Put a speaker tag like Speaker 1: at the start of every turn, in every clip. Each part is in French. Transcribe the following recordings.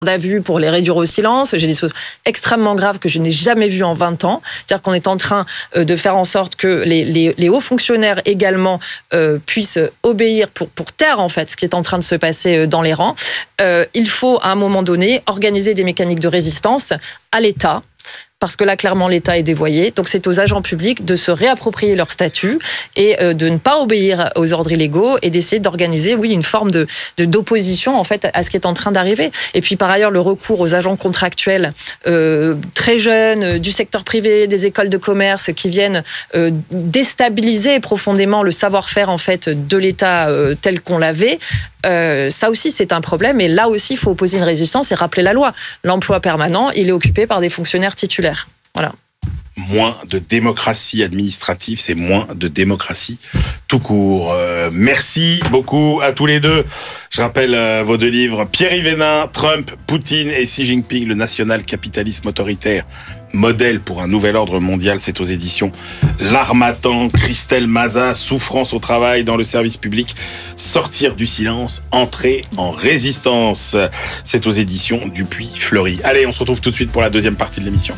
Speaker 1: à vue pour les réduire au silence. J'ai des choses extrêmement graves que je n'ai jamais vues en 20 ans. C'est-à-dire qu'on est en train de faire en sorte que les hauts fonctionnaires également puissent obéir pour taire en fait ce qui est en train de se passer dans les rangs. Il faut à un moment donné organiser des mécaniques de résistance à l'État. Parce que là, clairement, l'État est dévoyé. Donc, c'est aux agents publics de se réapproprier leur statut et de ne pas obéir aux ordres illégaux et d'essayer d'organiser, une forme d'opposition, en fait, à ce qui est en train d'arriver. Et puis, par ailleurs, le recours aux agents contractuels très jeunes, du secteur privé, des écoles de commerce, qui viennent déstabiliser profondément le savoir-faire, en fait, de l'État tel qu'on l'avait. Ça aussi, c'est un problème. Et là aussi, il faut opposer une résistance et rappeler la loi. L'emploi permanent, il est occupé par des fonctionnaires titulaires. Voilà.
Speaker 2: Moins de démocratie administrative, c'est moins de démocratie tout court. Merci beaucoup à tous les deux. Je rappelle vos deux livres, Pierre-Yves Hénin, Trump, Poutine et Xi Jinping, le national-capitalisme autoritaire, modèle pour un nouvel ordre mondial. C'est aux éditions L'Harmattan. Christelle Mazas, Souffrance au travail dans le service public, sortir du silence, entrer en résistance. C'est aux éditions Dupuis-Fleury. Allez, on se retrouve tout de suite pour la deuxième partie de l'émission.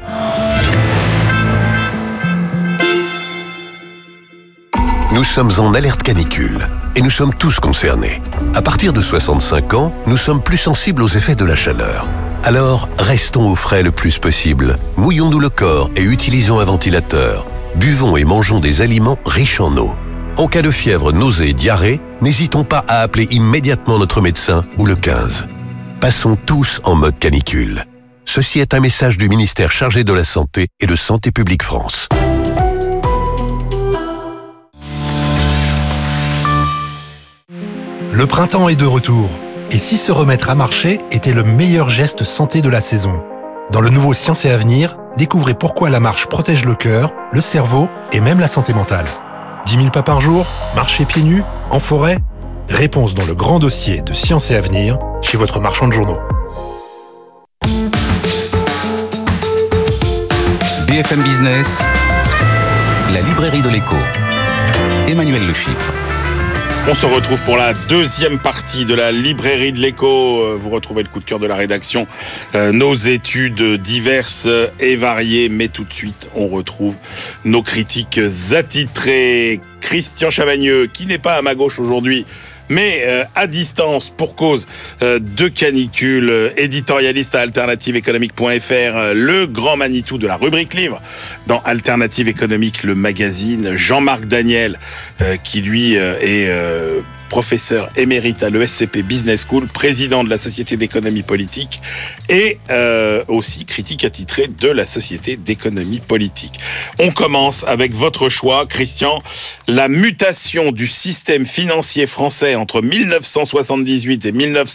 Speaker 3: Nous sommes en alerte canicule et nous sommes tous concernés. À partir de 65 ans, nous sommes plus sensibles aux effets de la chaleur. Alors, restons au frais le plus possible. Mouillons-nous le corps et utilisons un ventilateur. Buvons et mangeons des aliments riches en eau. En cas de fièvre, nausées et diarrhée, n'hésitons pas à appeler immédiatement notre médecin ou le 15. Passons tous en mode canicule. Ceci est un message du ministère chargé de la Santé et de Santé publique France.
Speaker 4: Le printemps est de retour. Et si se remettre à marcher était le meilleur geste santé de la saison? Dans le nouveau Science et Avenir, découvrez pourquoi la marche protège le cœur, le cerveau et même la santé mentale. 10 000 pas par jour, marcher pieds nus, en forêt? Réponse dans le grand dossier de Science et Avenir, chez votre marchand de journaux.
Speaker 5: BFM Business, la librairie de l'écho. Emmanuel Le Chypre.
Speaker 2: On se retrouve pour la deuxième partie de la librairie de l'écho. Vous retrouvez le coup de cœur de la rédaction, nos études diverses et variées. Mais tout de suite, on retrouve nos critiques attitrées. Christian Chavagneux, qui n'est pas à ma gauche aujourd'hui, mais à distance pour cause de canicule, éditorialiste à alternativeéconomique.fr, le grand Manitou de la rubrique livre dans Alternative Économique, le magazine, Jean-Marc Daniel, qui lui est professeur émérite à l'ESCP Business School, président de la Société d'économie politique et aussi critique attitré de la Société d'économie politique. On commence avec votre choix, Christian, la mutation du système financier français entre 1978 et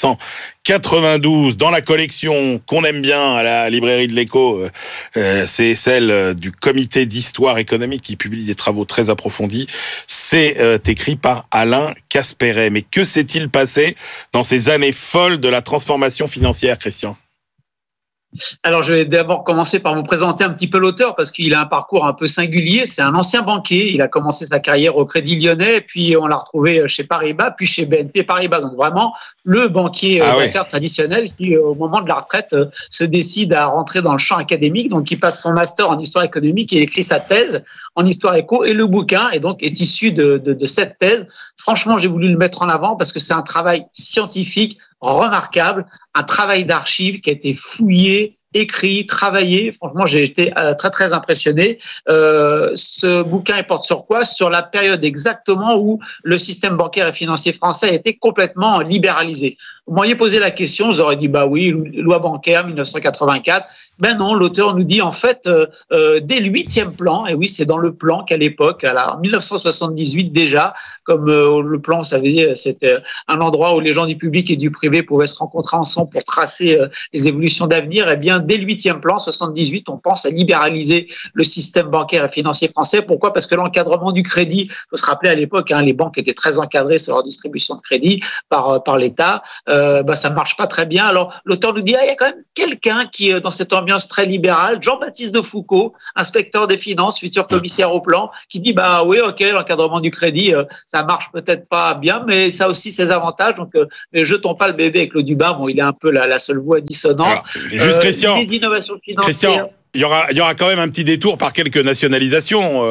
Speaker 2: 1992 dans la collection qu'on aime bien à la librairie de l'écho, c'est celle du comité d'histoire économique qui publie des travaux très approfondis. C'est écrit par Alain Casperet. Mais que s'est-il passé dans ces années folles de la transformation financière, Christian ?
Speaker 6: Alors, je vais d'abord commencer par vous présenter un petit peu l'auteur parce qu'il a un parcours un peu singulier. C'est un ancien banquier. Il a commencé sa carrière au Crédit Lyonnais, puis on l'a retrouvé chez Paribas, puis chez BNP Paribas. Donc vraiment, le banquier d'affaires traditionnel qui, au moment de la retraite, se décide à rentrer dans le champ académique. Donc, il passe son master en histoire économique et écrit sa thèse en histoire éco. Et le bouquin est issu de cette thèse. Franchement, j'ai voulu le mettre en avant parce que c'est un travail scientifique remarquable, un travail d'archives qui a été fouillé, écrit, travaillé. Franchement, j'ai été très, très impressionné. Ce bouquin, il porte sur quoi? Sur la période exactement où le système bancaire et financier français a été complètement libéralisé. Vous m'auriez posé la question, j'aurais dit, bah oui, loi bancaire 1984. Ben non, l'auteur nous dit en fait, dès le 8e plan, et oui, c'est dans le plan qu'à l'époque, en 1978 déjà, comme le plan, vous savez, c'était un endroit où les gens du public et du privé pouvaient se rencontrer ensemble pour tracer les évolutions d'avenir, eh bien bien, dès le 8e plan, 78, on pense à libéraliser le système bancaire et financier français. Pourquoi ? Parce que l'encadrement du crédit, il faut se rappeler à l'époque, les banques étaient très encadrées sur leur distribution de crédit par l'État. Ça ne marche pas très bien. Alors, l'auteur nous dit, il y a quand même quelqu'un qui, dans cette ambiance très libérale, Jean-Baptiste de Foucault, inspecteur des finances, futur commissaire au plan, qui dit, oui, ok, l'encadrement du crédit, ça marche peut-être pas bien, mais ça a aussi ses avantages. Donc, ne jetons pas le bébé avec l'eau du bain. Bon, il est un peu la seule voix dissonante.
Speaker 2: Alors, juste Christian,
Speaker 6: Christian,
Speaker 2: il y aura quand même un petit détour par quelques nationalisations.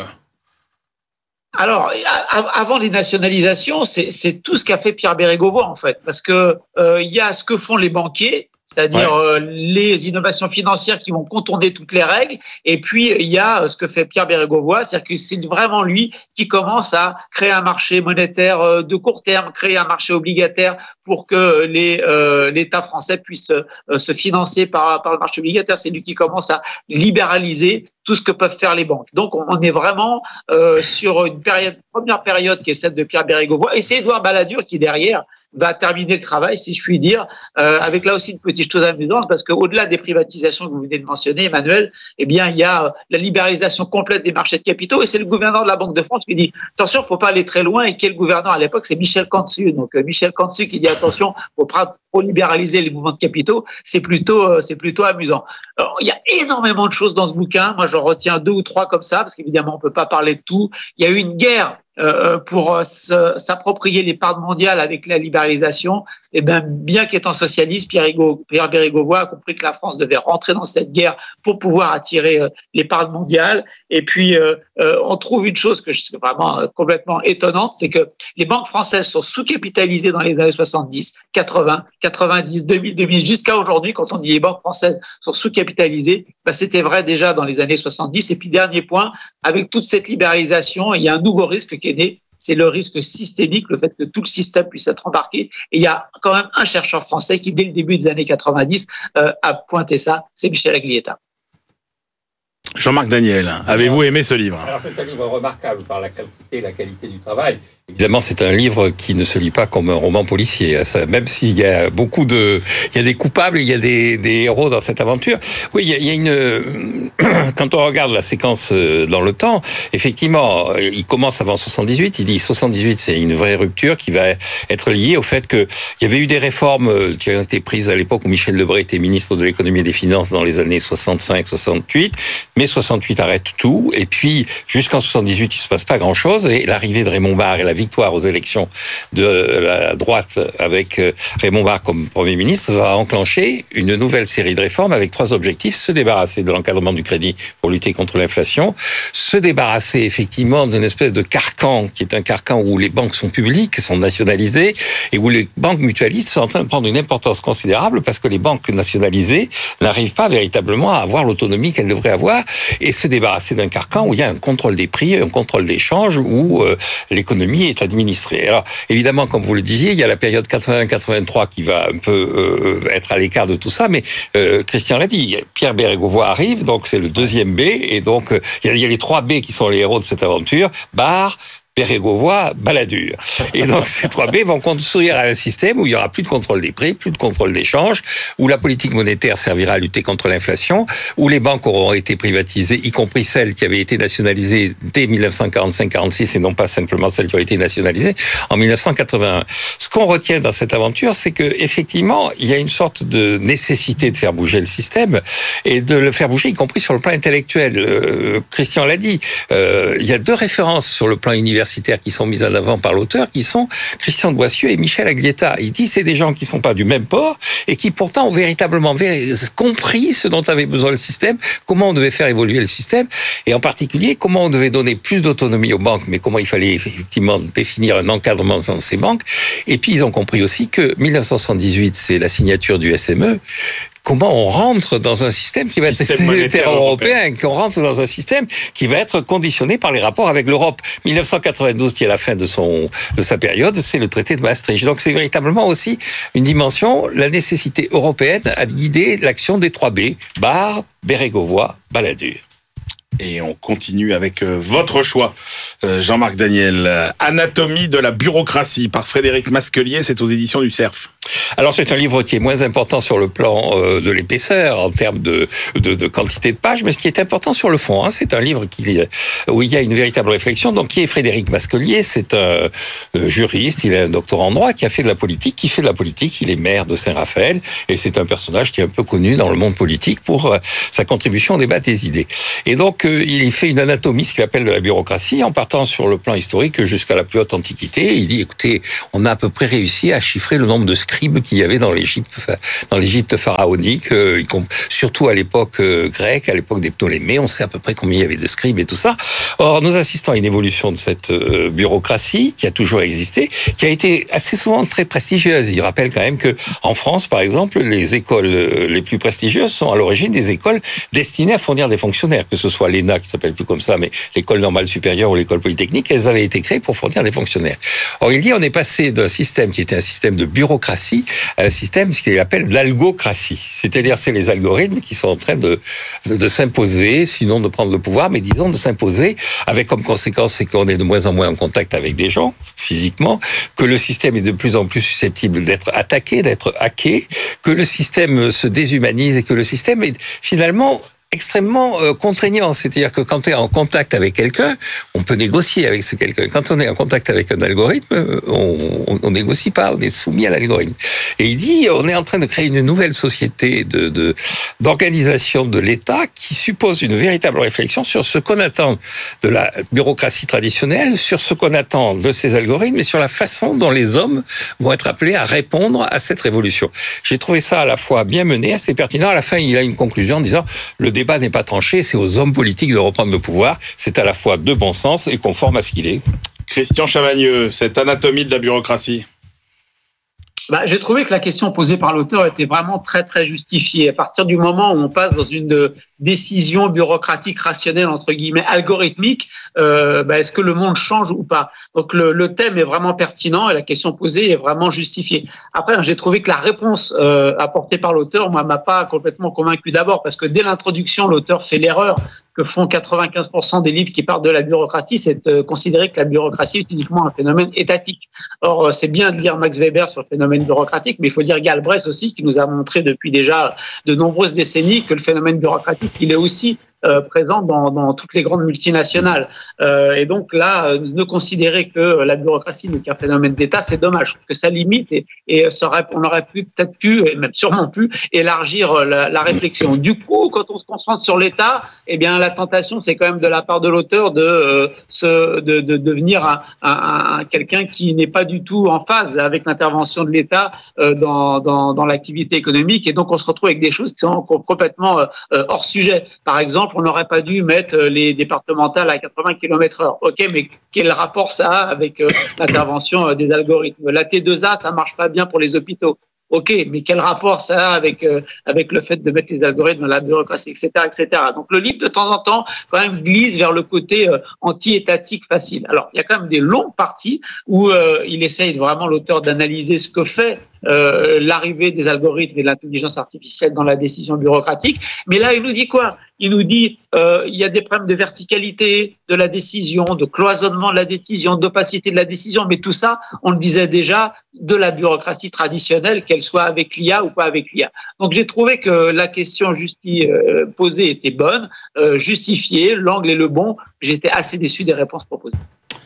Speaker 6: Alors, avant les nationalisations, c'est tout ce qu'a fait Pierre Bérégovoy, en fait, parce que il y a ce que font les banquiers, c'est-à-dire les innovations financières qui vont contourner toutes les règles, et puis il y a ce que fait Pierre Bérégovoy, c'est-à-dire que c'est vraiment lui qui commence à créer un marché monétaire de court terme, créer un marché obligataire pour que l'État français puisse se financer par le marché obligataire. C'est lui qui commence à libéraliser tout ce que peuvent faire les banques. Donc, on est vraiment sur une première période qui est celle de Pierre Bérégovoy, et c'est Édouard Balladur qui, derrière, va terminer le travail, si je puis dire, avec là aussi une petite chose amusante, parce qu'au-delà des privatisations que vous venez de mentionner, Emmanuel, il y a la libéralisation complète des marchés de capitaux, et c'est le gouverneur de la Banque de France qui dit « Attention, il ne faut pas aller très loin », et qui est le gouverneur à l'époque, c'est Michel Cantu. Donc Michel Cantu qui dit « Attention, il faut pas trop libéraliser les mouvements de capitaux », c'est plutôt amusant. Alors, il y a énormément de choses dans ce bouquin, moi j'en retiens 2 ou 3 comme ça, parce qu'évidemment on ne peut pas parler de tout. Il y a eu une guerre pour s'approprier les parts mondiales avec la libéralisation. Et bien qu'étant socialiste, Pierre Bérégovoy a compris que la France devait rentrer dans cette guerre pour pouvoir attirer les parts mondiales. Et puis, on trouve une chose que je trouve vraiment complètement étonnante, c'est que les banques françaises sont sous-capitalisées dans les années 70, 80, 90, 2000, 2000, jusqu'à aujourd'hui. Quand on dit les banques françaises sont sous-capitalisées, c'était vrai déjà dans les années 70. Et puis, dernier point, avec toute cette libéralisation, il y a un nouveau risque qui est né, c'est le risque systémique, le fait que tout le système puisse être embarqué. Et il y a quand même un chercheur français qui, dès le début des années 90, a pointé ça, c'est Michel Aglietta.
Speaker 2: Jean-Marc Daniel, avez-vous aimé ce livre ?
Speaker 7: Alors, c'est un livre remarquable par la quantité et la qualité du travail. Évidemment, c'est un livre qui ne se lit pas comme un roman policier. Même s'il y a il y a des coupables, il y a des héros dans cette aventure. Oui, il y a une, quand on regarde la séquence dans le temps, effectivement, il commence avant 78. Il dit 78, c'est une vraie rupture qui va être liée au fait que il y avait eu des réformes qui ont été prises à l'époque où Michel Debré était ministre de l'économie et des finances dans les années 65-68. Mais 68 arrête tout. Et puis, jusqu'en 78, il se passe pas grand chose. Et l'arrivée de Raymond Barre et la victoire aux élections de la droite avec Raymond Barre comme Premier ministre va enclencher une nouvelle série de réformes avec 3 objectifs. Se débarrasser de l'encadrement du crédit pour lutter contre l'inflation, se débarrasser effectivement d'une espèce de carcan qui est un carcan où les banques sont publiques, sont nationalisées et où les banques mutualistes sont en train de prendre une importance considérable parce que les banques nationalisées n'arrivent pas véritablement à avoir l'autonomie qu'elles devraient avoir et se débarrasser d'un carcan où il y a un contrôle des prix, un contrôle des changes, où l'économie est administrée. Alors, évidemment, comme vous le disiez, il y a la période 81-83 qui va un peu être à l'écart de tout ça, mais Christian l'a dit, Pierre Bérégovoy arrive, donc c'est le 2e B, et donc il y a les 3 B qui sont les héros de cette aventure, Barre, Bérégovoy, Balladur. Et donc, ces 3 B vont construire un système où il y aura plus de contrôle des prix, plus de contrôle des changes, où la politique monétaire servira à lutter contre l'inflation, où les banques auront été privatisées, y compris celles qui avaient été nationalisées dès 1945-46 et non pas simplement celles qui ont été nationalisées en 1981. Ce qu'on retient dans cette aventure, c'est que, effectivement, il y a une sorte de nécessité de faire bouger le système et de le faire bouger, y compris sur le plan intellectuel. Christian l'a dit, il y a 2 références sur le plan universitaire qui sont mises en avant par l'auteur, qui sont Christian de Boissieu et Michel Aglietta. Il dit c'est des gens qui sont pas du même port et qui pourtant ont véritablement compris ce dont avait besoin le système, comment on devait faire évoluer le système et en particulier comment on devait donner plus d'autonomie aux banques, mais comment il fallait effectivement définir un encadrement dans ces banques. Et puis ils ont compris aussi que 1978 c'est la signature du SME. Comment on rentre dans un système qui va être monétaire européen, qu'on rentre dans un système qui va être conditionné par les rapports avec l'Europe. 1992, qui est la fin de sa période, c'est le traité de Maastricht. Donc c'est véritablement aussi une dimension, la nécessité européenne à guider l'action des 3 B, Barre, Bérégovoy, Balladur.
Speaker 2: Et on continue avec votre choix, Jean-Marc Daniel. Anatomie de la bureaucratie par Frédéric Masquelier, c'est aux éditions du Cerf.
Speaker 7: Alors c'est un livre qui est moins important sur le plan de l'épaisseur en termes de quantité de pages, mais ce qui est important sur le fond. C'est un livre où il y a une véritable réflexion. Donc qui est Frédéric Masquelier? C'est un juriste, il est un doctorat en droit qui a fait de la politique, il est maire de Saint-Raphaël et c'est un personnage qui est un peu connu dans le monde politique pour sa contribution au débat des idées. Et donc il fait une anatomie, ce qu'il appelle de la bureaucratie, en partant sur le plan historique jusqu'à la plus haute antiquité. Il dit, écoutez, on a à peu près réussi à chiffrer le nombre de scribes qu'il y avait dans l'Égypte pharaonique, surtout à l'époque grecque, à l'époque des Ptolémées. On sait à peu près combien il y avait de scribes et tout ça. Or, nous assistons à une évolution de cette bureaucratie qui a toujours existé, qui a été assez souvent très prestigieuse. Il rappelle quand même que en France, par exemple, les écoles les plus prestigieuses sont à l'origine des écoles destinées à fournir des fonctionnaires, que ce soit l'ENA, qui s'appelle plus comme ça, mais l'école normale supérieure ou l'école polytechnique, elles avaient été créées pour fournir des fonctionnaires. Or, il dit, on est passé d'un système qui était un système de bureaucratie à un système, ce qu'il appelle d'algocratie. C'est-à-dire, c'est les algorithmes qui sont en train de s'imposer, sinon de prendre le pouvoir, mais disons de s'imposer, avec comme conséquence, c'est qu'on est de moins en moins en contact avec des gens, physiquement, que le système est de plus en plus susceptible d'être attaqué, d'être hacké, que le système se déshumanise et que le système est finalement extrêmement contraignant, c'est-à-dire que quand on est en contact avec quelqu'un, on peut négocier avec ce quelqu'un. Quand on est en contact avec un algorithme, on négocie pas, on est soumis à l'algorithme. Et il dit, on est en train de créer une nouvelle société d'organisation de l'État qui suppose une véritable réflexion sur ce qu'on attend de la bureaucratie traditionnelle, sur ce qu'on attend de ces algorithmes et sur la façon dont les hommes vont être appelés à répondre à cette révolution. J'ai trouvé ça à la fois bien mené, assez pertinent. À la fin, il a une conclusion en disant, le débat n'est pas tranché, c'est aux hommes politiques de reprendre le pouvoir. C'est à la fois de bon sens et conforme à ce qu'il est.
Speaker 2: Christian Chavagneux, cette anatomie de la bureaucratie.
Speaker 6: J'ai trouvé que la question posée par l'auteur était vraiment très très justifiée. À partir du moment où on passe dans une décision bureaucratique rationnelle entre guillemets algorithmique, est-ce que le monde change ou pas? Donc le thème est vraiment pertinent et la question posée est vraiment justifiée. Après, j'ai trouvé que la réponse apportée par l'auteur, moi, m'a pas complètement convaincu. D'abord parce que dès l'introduction, l'auteur fait l'erreur que font 95% des livres qui parlent de la bureaucratie, c'est de considérer que la bureaucratie est uniquement un phénomène étatique. Or, c'est bien de lire Max Weber sur le phénomène bureaucratique, mais il faut lire Galbraith aussi, qui nous a montré depuis déjà de nombreuses décennies que le phénomène bureaucratique, il est aussi présent dans toutes les grandes multinationales. Et donc là, ne considérer que la bureaucratie n'est qu'un phénomène d'État, c'est dommage, parce que ça limite et on aurait peut-être pu, et même sûrement pu, élargir la réflexion. Du coup, quand on se concentre sur l'État, eh bien la tentation, c'est quand même de la part de l'auteur de devenir quelqu'un qui n'est pas du tout en phase avec l'intervention de l'État dans l'activité économique, et donc on se retrouve avec des choses qui sont complètement hors sujet. Par exemple, on n'aurait pas dû mettre les départementales à 80 km/h. Ok, mais quel rapport ça a avec l'intervention des algorithmes? La T2A, ça marche pas bien pour les hôpitaux. Ok, mais quel rapport ça a avec le fait de mettre les algorithmes dans la bureaucratie, etc., etc. Donc le livre de temps en temps quand même glisse vers le côté anti-étatique facile. Alors il y a quand même des longues parties où il essaye vraiment, l'auteur, d'analyser ce que fait l'arrivée des algorithmes et de l'intelligence artificielle dans la décision bureaucratique. Mais là, il nous dit quoi? Il nous dit il y a des problèmes de verticalité de la décision, de cloisonnement de la décision, d'opacité de la décision, mais tout ça, on le disait déjà, de la bureaucratie traditionnelle, qu'elle soit avec l'IA ou pas avec l'IA. Donc j'ai trouvé que la question posée était bonne, justifiée, l'angle est le bon. J'étais assez déçu des réponses proposées.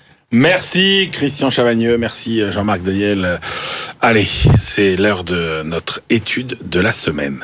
Speaker 2: Merci Christian Chavagneux, merci Jean-Marc Daniel. Allez, c'est l'heure de notre étude de la semaine.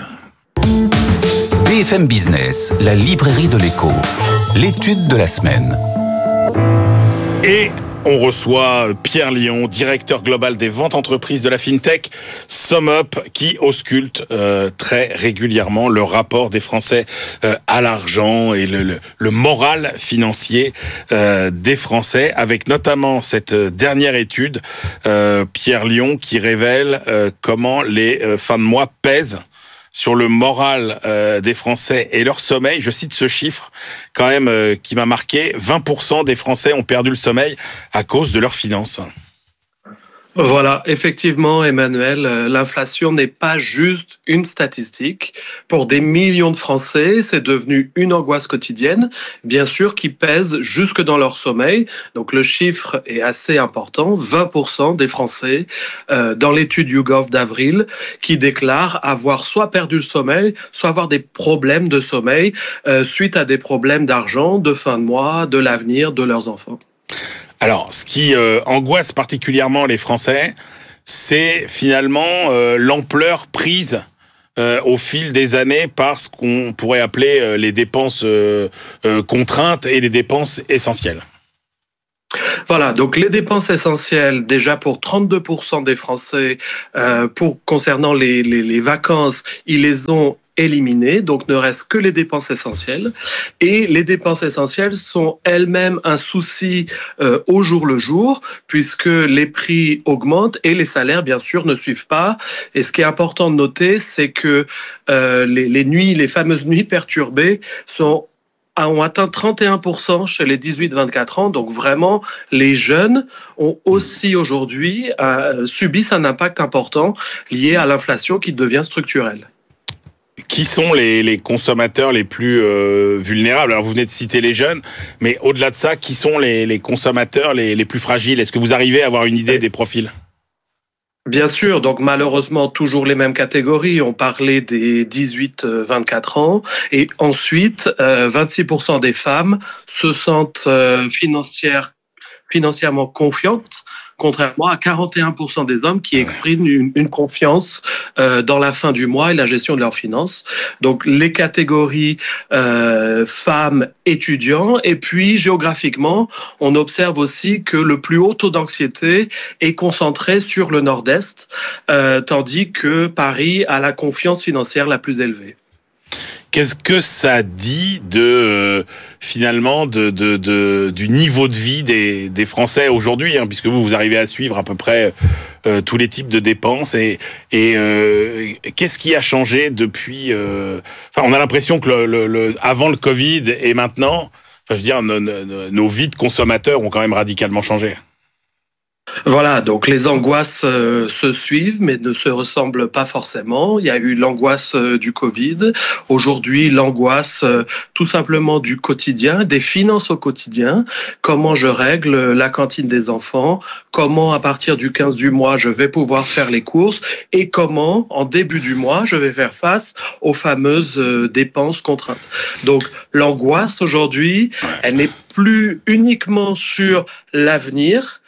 Speaker 5: BFM Business, la librairie de l'écho, l'étude de la semaine.
Speaker 2: Et on reçoit Pierre Lion, directeur global des ventes entreprises de la FinTech SumUp, qui ausculte très régulièrement le rapport des Français à l'argent et le moral financier des Français, avec notamment cette dernière étude, Pierre Lion, qui révèle comment les fins de mois pèsent sur le moral des Français et leur sommeil. Je cite ce chiffre quand même qui m'a marqué. 20% des Français ont perdu le sommeil à cause de leurs finances.
Speaker 8: Voilà, effectivement, Emmanuel, l'inflation n'est pas juste une statistique. Pour des millions de Français, c'est devenu une angoisse quotidienne, bien sûr, qui pèse jusque dans leur sommeil. Donc le chiffre est assez important, 20% des Français, dans l'étude YouGov d'avril, qui déclarent avoir soit perdu le sommeil, soit avoir des problèmes de sommeil suite à des problèmes d'argent, de fin de mois, de l'avenir de leurs enfants.
Speaker 2: Alors, ce qui angoisse particulièrement les Français, c'est finalement l'ampleur prise au fil des années par ce qu'on pourrait appeler les dépenses contraintes et les dépenses essentielles.
Speaker 8: Voilà, donc les dépenses essentielles, déjà pour 32% des Français, concernant les vacances, ils les ont éliminées, donc ne reste que les dépenses essentielles. Et les dépenses essentielles sont elles-mêmes un souci au jour le jour, puisque les prix augmentent et les salaires, bien sûr, ne suivent pas. Et ce qui est important de noter, c'est que les fameuses nuits perturbées ont atteint 31% chez les 18-24 ans. Donc vraiment, les jeunes ont aussi aujourd'hui subissent un impact important lié à l'inflation qui devient structurelle.
Speaker 2: Qui sont les consommateurs les plus vulnérables? Alors vous venez de citer les jeunes, mais au-delà de ça, qui sont les consommateurs les plus fragiles? Est-ce que vous arrivez à avoir une idée des profils?
Speaker 8: Bien sûr, donc malheureusement toujours les mêmes catégories. On parlait des 18-24 ans et ensuite 26% des femmes se sentent financièrement confiantes, contrairement à 41% des hommes qui expriment une confiance dans la fin du mois et la gestion de leurs finances. Donc les catégories femmes, étudiants, et puis géographiquement, on observe aussi que le plus haut taux d'anxiété est concentré sur le nord-est, tandis que Paris a la confiance financière la plus élevée.
Speaker 2: Qu'est-ce que ça dit finalement du niveau de vie des Français aujourd'hui, puisque vous arrivez à suivre à peu près tous les types de dépenses et qu'est-ce qui a changé depuis on a l'impression que avant le Covid et maintenant, nos vies de consommateurs ont quand même radicalement changé.
Speaker 8: Voilà, donc les angoisses se suivent, mais ne se ressemblent pas forcément. Il y a eu l'angoisse du Covid. Aujourd'hui, l'angoisse tout simplement du quotidien, des finances au quotidien. Comment je règle la cantine des enfants? Comment, à partir du 15 du mois, je vais pouvoir faire les courses? Et comment, en début du mois, je vais faire face aux fameuses dépenses contraintes? Donc, l'angoisse aujourd'hui, elle n'est plus uniquement sur l'avenir,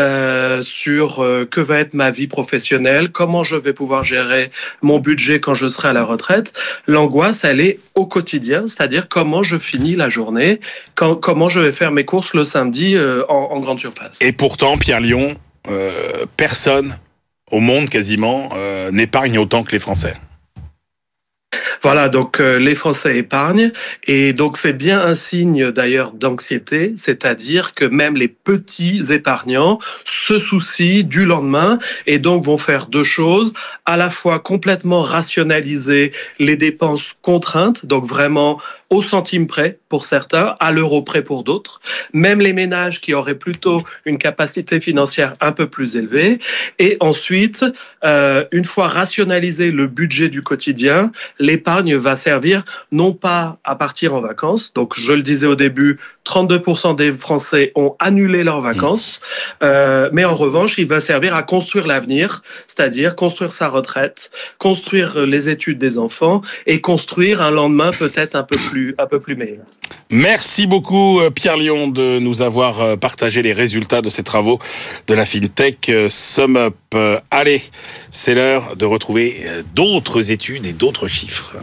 Speaker 8: sur que va être ma vie professionnelle, comment je vais pouvoir gérer mon budget quand je serai à la retraite. L'angoisse, elle est au quotidien, c'est-à-dire comment je finis la journée, comment je vais faire mes courses le samedi en grande surface.
Speaker 2: Et pourtant, Pierre Lion, personne au monde quasiment n'épargne autant que les Français.
Speaker 8: Voilà, donc les Français épargnent et donc c'est bien un signe d'ailleurs d'anxiété, c'est-à-dire que même les petits épargnants se soucient du lendemain et donc vont faire deux choses, à la fois complètement rationaliser les dépenses contraintes, donc vraiment au centime près pour certains, à l'euro près pour d'autres, même les ménages qui auraient plutôt une capacité financière un peu plus élevée. Et ensuite, une fois rationalisé le budget du quotidien, l'épargne va servir non pas à partir en vacances, donc je le disais au début, 32% des Français ont annulé leurs vacances, mais en revanche, il va servir à construire l'avenir, c'est-à-dire construire sa retraite, construire les études des enfants et construire un lendemain peut-être un peu plus meilleur.
Speaker 2: Merci beaucoup Pierre Lion de nous avoir partagé les résultats de ces travaux de la FinTech SumUp. Allez, c'est l'heure de retrouver d'autres études et d'autres chiffres.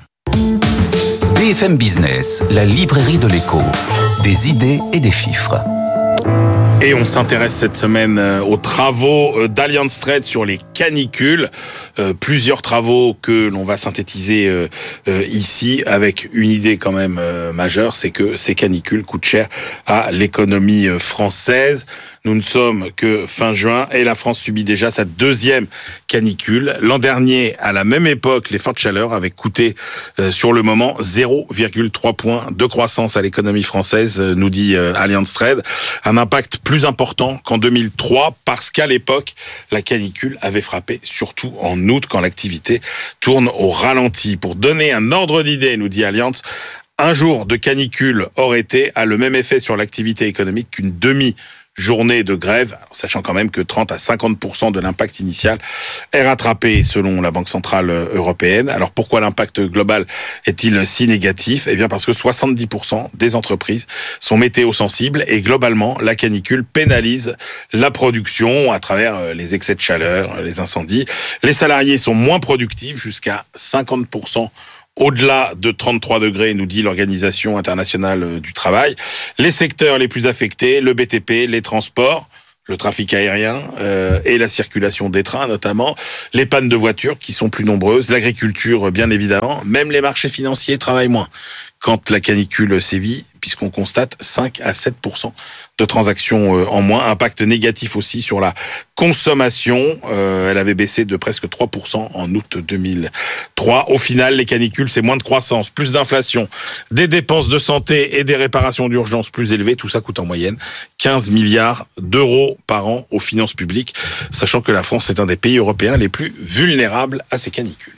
Speaker 5: BFM Business, la librairie de l'écho, des idées et des chiffres.
Speaker 2: Et on s'intéresse cette semaine aux travaux d'Allianz Trade sur les canicules. Plusieurs travaux que l'on va synthétiser ici avec une idée quand même majeure, c'est que ces canicules coûtent cher à l'économie française. Nous ne sommes que fin juin et la France subit déjà sa deuxième canicule. L'an dernier, à la même époque, les fortes chaleurs avaient coûté sur le moment 0,3 points de croissance à l'économie française, nous dit Allianz Trade. Un impact plus important qu'en 2003 parce qu'à l'époque, la canicule avait frappé surtout en août quand l'activité tourne au ralenti. Pour donner un ordre d'idée, nous dit Allianz, un jour de canicule hors été a le même effet sur l'activité économique qu'une demi-journée de grève, sachant quand même que 30 à 50% de l'impact initial est rattrapé selon la Banque Centrale Européenne. Alors pourquoi l'impact global est-il si négatif ? Eh bien parce que 70% des entreprises sont météo-sensibles et globalement, la canicule pénalise la production à travers les excès de chaleur, les incendies. Les salariés sont moins productifs, jusqu'à 50%. Au-delà de 33 degrés, nous dit l'Organisation internationale du travail. Les secteurs les plus affectés, le BTP, les transports, le trafic aérien et la circulation des trains notamment, les pannes de voitures qui sont plus nombreuses, l'agriculture bien évidemment, même les marchés financiers travaillent moins quand la canicule sévit, puisqu'on constate 5 à 7% de transactions en moins. Impact négatif aussi sur la consommation. Elle avait baissé de presque 3% en août 2003. Au final, les canicules, c'est moins de croissance, plus d'inflation, des dépenses de santé et des réparations d'urgence plus élevées. Tout ça coûte en moyenne 15 milliards d'euros par an aux finances publiques, sachant que la France est un des pays européens les plus vulnérables à ces canicules.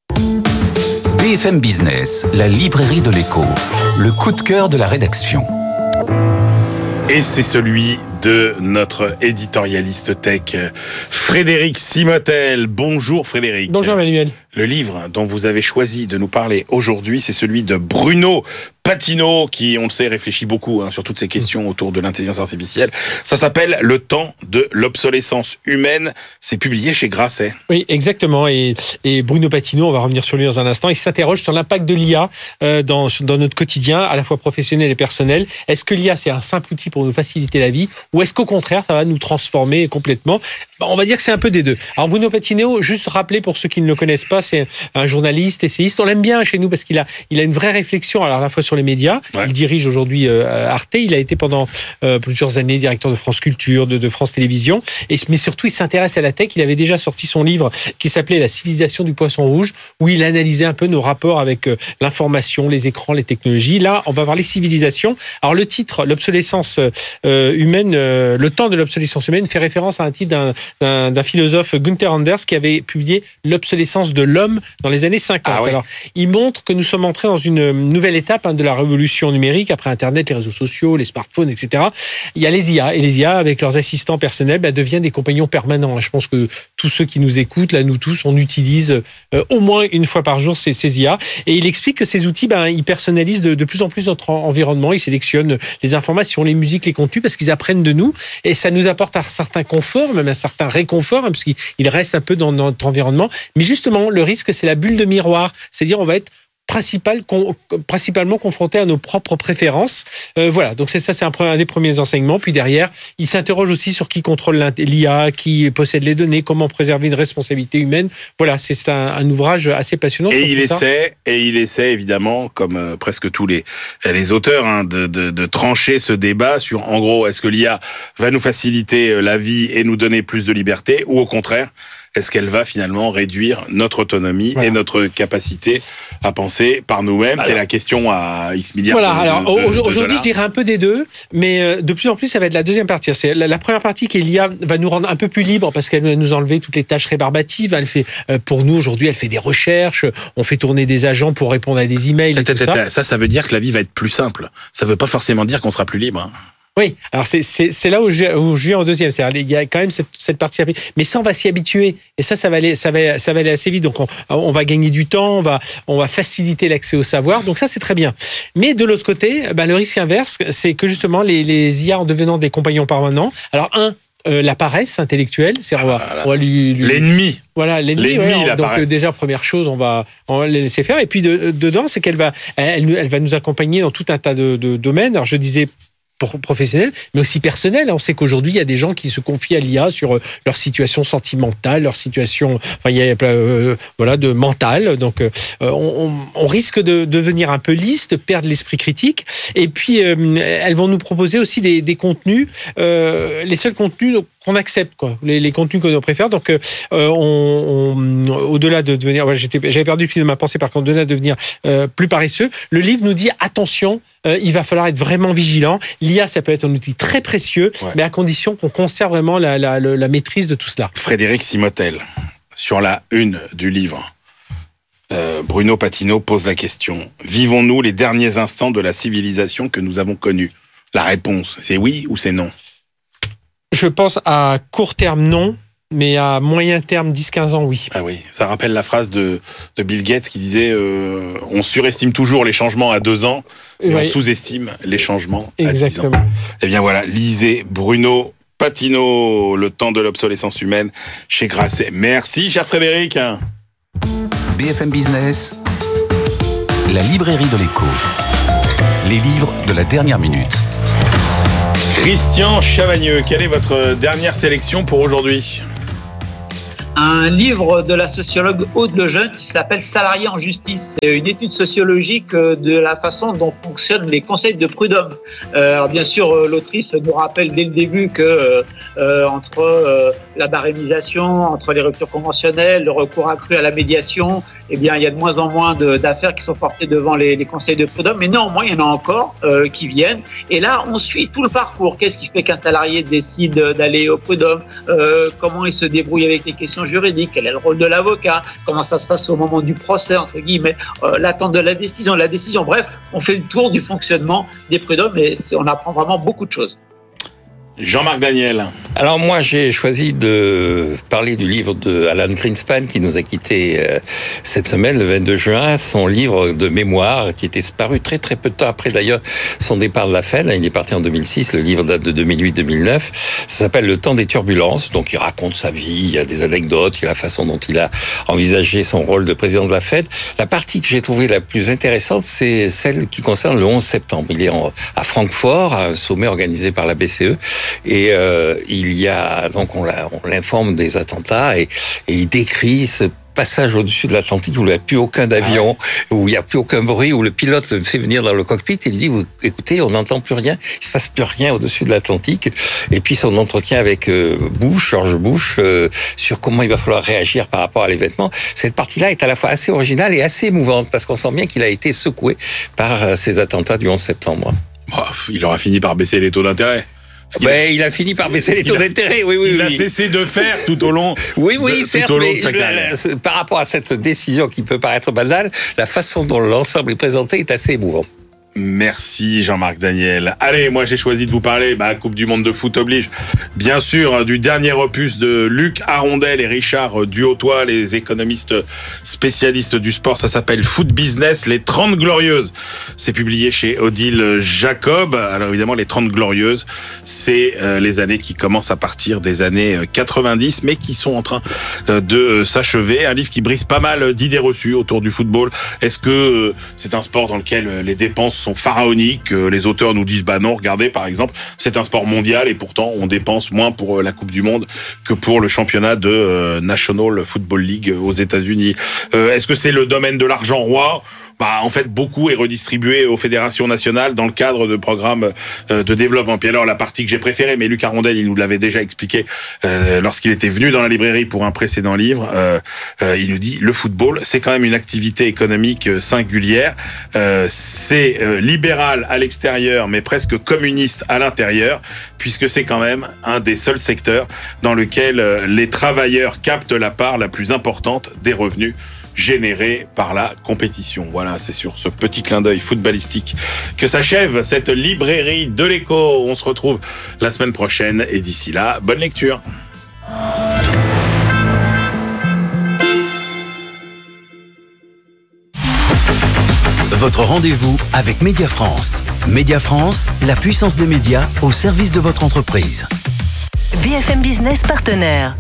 Speaker 5: BFM Business, la librairie de l'écho, le coup de cœur de la rédaction.
Speaker 2: Et c'est celui de notre éditorialiste tech, Frédéric Simotel. Bonjour Frédéric.
Speaker 9: Bonjour Emmanuel.
Speaker 2: Le livre dont vous avez choisi de nous parler aujourd'hui, c'est celui de Bruno Patino, qui, on le sait, réfléchit beaucoup sur toutes ces questions autour de l'intelligence artificielle. Ça s'appelle « Le temps de l'obsolescence humaine ». C'est publié chez Grasset.
Speaker 9: Oui, exactement. Et Bruno Patino, on va revenir sur lui dans un instant, il s'interroge sur l'impact de l'IA dans notre quotidien, à la fois professionnel et personnel. Est-ce que l'IA, c'est un simple outil pour nous faciliter la vie, ou est-ce qu'au contraire, ça va nous transformer complètement ? On va dire que c'est un peu des deux. Alors Bruno Patino, juste rappeler pour ceux qui ne le connaissent pas, c'est un journaliste, essayiste. On l'aime bien chez nous parce qu'il a une vraie réflexion, alors à la fois sur les médias. Ouais. Il dirige aujourd'hui Arte. Il a été pendant plusieurs années directeur de France Culture, de France Télévisions. Mais surtout, il s'intéresse à la tech. Il avait déjà sorti son livre qui s'appelait La civilisation du poisson rouge, où il analysait un peu nos rapports avec l'information, les écrans, les technologies. Là, on va parler civilisation. Alors le titre, l'obsolescence humaine, le temps de l'obsolescence humaine, fait référence à un titre d'un philosophe Gunther Anders qui avait publié L'obsolescence de l'homme dans les années 50. Ah oui. Alors, il montre que nous sommes entrés dans une nouvelle étape de la révolution numérique, après Internet, les réseaux sociaux, les smartphones, etc. Il y a les IA, et les IA, avec leurs assistants personnels, deviennent des compagnons permanents. Je pense que tous ceux qui nous écoutent, là, nous tous, on utilise au moins une fois par jour ces IA. Et il explique que ces outils, ils personnalisent de plus en plus notre environnement. Ils sélectionnent les informations, les musiques, les contenus, parce qu'ils apprennent de nous. Et ça nous apporte un certain confort, même un certain réconfort, parce qu'il reste un peu dans notre environnement. Mais justement, le risque, c'est la bulle de miroir. C'est-à-dire, on va être principalement confronté à nos propres préférences. Voilà, donc c'est un des premiers enseignements. Puis derrière, il s'interroge aussi sur qui contrôle l'IA, qui possède les données, comment préserver une responsabilité humaine. Voilà, c'est un ouvrage assez passionnant.
Speaker 2: Et il essaie évidemment, comme presque tous les auteurs, de trancher ce débat sur, en gros, est-ce que l'IA va nous faciliter la vie et nous donner plus de liberté, ou au contraire, est-ce qu'elle va finalement réduire notre autonomie et notre capacité à penser par nous-mêmes ? C'est la question à X milliards de
Speaker 9: aujourd'hui, je dirais un peu des deux, mais de plus en plus, ça va être la deuxième partie. C'est la première partie qui est l'IA va nous rendre un peu plus libres parce qu'elle va nous enlever toutes les tâches rébarbatives. Elle fait, pour nous, aujourd'hui, elle fait des recherches, on fait tourner des agents pour répondre à des emails et tout ça.
Speaker 2: Ça veut dire que la vie va être plus simple. Ça veut pas forcément dire qu'on sera plus libre.
Speaker 9: Oui, alors c'est là où je viens en deuxième. C'est-à-dire, il y a quand même cette partie, mais ça, on va s'y habituer. Et ça va aller assez vite. Donc, on va gagner du temps, on va faciliter l'accès au savoir. Donc ça, c'est très bien. Mais de l'autre côté, le risque inverse, c'est que justement, les IA, en devenant des compagnons permanents, alors la paresse intellectuelle, c'est on va lui
Speaker 2: l'ennemi.
Speaker 9: Voilà, l'ennemi.
Speaker 2: La
Speaker 9: donc
Speaker 2: paresse.
Speaker 9: Déjà, première chose, on va la laisser faire. Et puis dedans, c'est qu'elle va nous accompagner dans tout un tas de domaines. Alors je disais professionnelle, mais aussi personnelle. On sait qu'aujourd'hui, il y a des gens qui se confient à l'IA sur leur situation sentimentale, leur situation, il y a de mentale. Donc, on risque de devenir un peu lisse, de perdre l'esprit critique. Et puis, elles vont nous proposer aussi des contenus, les seuls contenus qu'on accepte, quoi, les contenus que l'on préfère. Donc, au-delà de devenir, j'avais perdu le fil de ma pensée, par contre, au-delà de devenir plus paresseux, le livre nous dit attention, il va falloir être vraiment vigilant. L'IA, ça peut être un outil très précieux, mais à condition qu'on conserve vraiment la maîtrise de tout cela.
Speaker 2: Frédéric Simotel, sur la une du livre, Bruno Patino pose la question: vivons-nous les derniers instants de la civilisation que nous avons connue? La réponse, c'est oui ou c'est non?
Speaker 9: Je pense à court terme, non. Mais à moyen terme, 10-15 ans, oui.
Speaker 2: Ah oui, ça rappelle la phrase de Bill Gates qui disait on surestime toujours les changements à 2 ans, et on sous-estime les changements à 10 ans. Eh bien voilà, lisez Bruno Patino, Le temps de l'obsolescence humaine, chez Grasset. Merci, cher Frédéric.
Speaker 5: BFM Business, la librairie de l'écho. Les livres de la dernière minute.
Speaker 2: Christian Chavagneux, quelle est votre dernière sélection pour aujourd'hui?
Speaker 6: Un livre de la sociologue Aude Lejeune qui s'appelle Salariés en justice. C'est une étude sociologique de la façon dont fonctionnent les conseils de prud'homme. Alors bien sûr, l'autrice nous rappelle dès le début que entre la barémisation, entre les ruptures conventionnelles, le recours accru à la médiation, eh bien, il y a de moins en moins d'affaires qui sont portées devant les conseils de prud'homme, mais néanmoins, il y en a encore qui viennent. Et là, on suit tout le parcours. Qu'est-ce qui fait qu'un salarié décide d'aller au prud'homme? Comment il se débrouille avec les questions juridiques? Quel est le rôle de l'avocat? Comment ça se passe au moment du procès, entre guillemets? L'attente de la décision. Bref, on fait le tour du fonctionnement des prud'hommes et on apprend vraiment beaucoup de choses.
Speaker 2: Jean-Marc Daniel.
Speaker 7: Alors moi, j'ai choisi de parler du livre de Alan Greenspan qui nous a quittés cette semaine, le 22 juin, son livre de mémoire qui était paru très très peu de temps après d'ailleurs son départ de la Fed. Il est parti en 2006, le livre date de 2008-2009. Ça s'appelle Le temps des turbulences, donc il raconte sa vie, il y a des anecdotes, il y a la façon dont il a envisagé son rôle de président de la Fed. La partie que j'ai trouvée la plus intéressante, c'est celle qui concerne le 11 septembre. Il est à Francfort, à un sommet organisé par la BCE. Et il y a donc on l'informe des attentats et il décrit ce passage au-dessus de l'Atlantique où il n'y a plus aucun avion, où il n'y a plus aucun bruit, où le pilote le fait venir dans le cockpit et lui dit écoutez, on n'entend plus rien, il se passe plus rien au-dessus de l'Atlantique. Et puis son entretien avec George Bush, sur comment il va falloir réagir par rapport à l'événement. Cette partie-là est à la fois assez originale et assez émouvante parce qu'on sent bien qu'il a été secoué par ces attentats du 11 septembre.
Speaker 2: Il aura fini par baisser les taux d'intérêt.
Speaker 7: Il a fini par baisser les taux d'intérêt,
Speaker 2: il a cessé de faire tout au long
Speaker 7: certes,
Speaker 2: de sa carrière.
Speaker 7: Par rapport à cette décision qui peut paraître banale, la façon dont l'ensemble est présenté est assez émouvant.
Speaker 2: Merci Jean-Marc Daniel. Allez, moi j'ai choisi de vous parler, Coupe du Monde de foot oblige, bien sûr, du dernier opus de Luc Arondel et Richard Duhautois, les économistes spécialistes du sport. Ça s'appelle Foot Business, les 30 Glorieuses. C'est publié chez Odile Jacob. Alors évidemment, les 30 Glorieuses, c'est les années qui commencent à partir des années 90, mais qui sont en train de s'achever. Un livre qui brise pas mal d'idées reçues autour du football. Est-ce que c'est un sport dans lequel les dépenses sont pharaoniques? Les auteurs nous disent non, regardez, par exemple, c'est un sport mondial et pourtant on dépense moins pour la Coupe du Monde que pour le championnat de National Football League aux États-Unis. Est-ce que c'est le domaine de l'argent roi? En fait, beaucoup est redistribué aux fédérations nationales dans le cadre de programmes de développement. Puis alors, la partie que j'ai préférée, mais Luc Arondel, il nous l'avait déjà expliqué lorsqu'il était venu dans la librairie pour un précédent livre. Il nous dit, le football, c'est quand même une activité économique singulière. C'est libéral à l'extérieur, mais presque communiste à l'intérieur, puisque c'est quand même un des seuls secteurs dans lequel les travailleurs captent la part la plus importante des revenus générés par la compétition. Voilà, c'est sur ce petit clin d'œil footballistique que s'achève cette librairie de l'écho. On se retrouve la semaine prochaine et d'ici là, bonne lecture.
Speaker 10: Votre rendez-vous avec Média France. Média France, la puissance des médias au service de votre entreprise.
Speaker 11: BFM Business partenaire.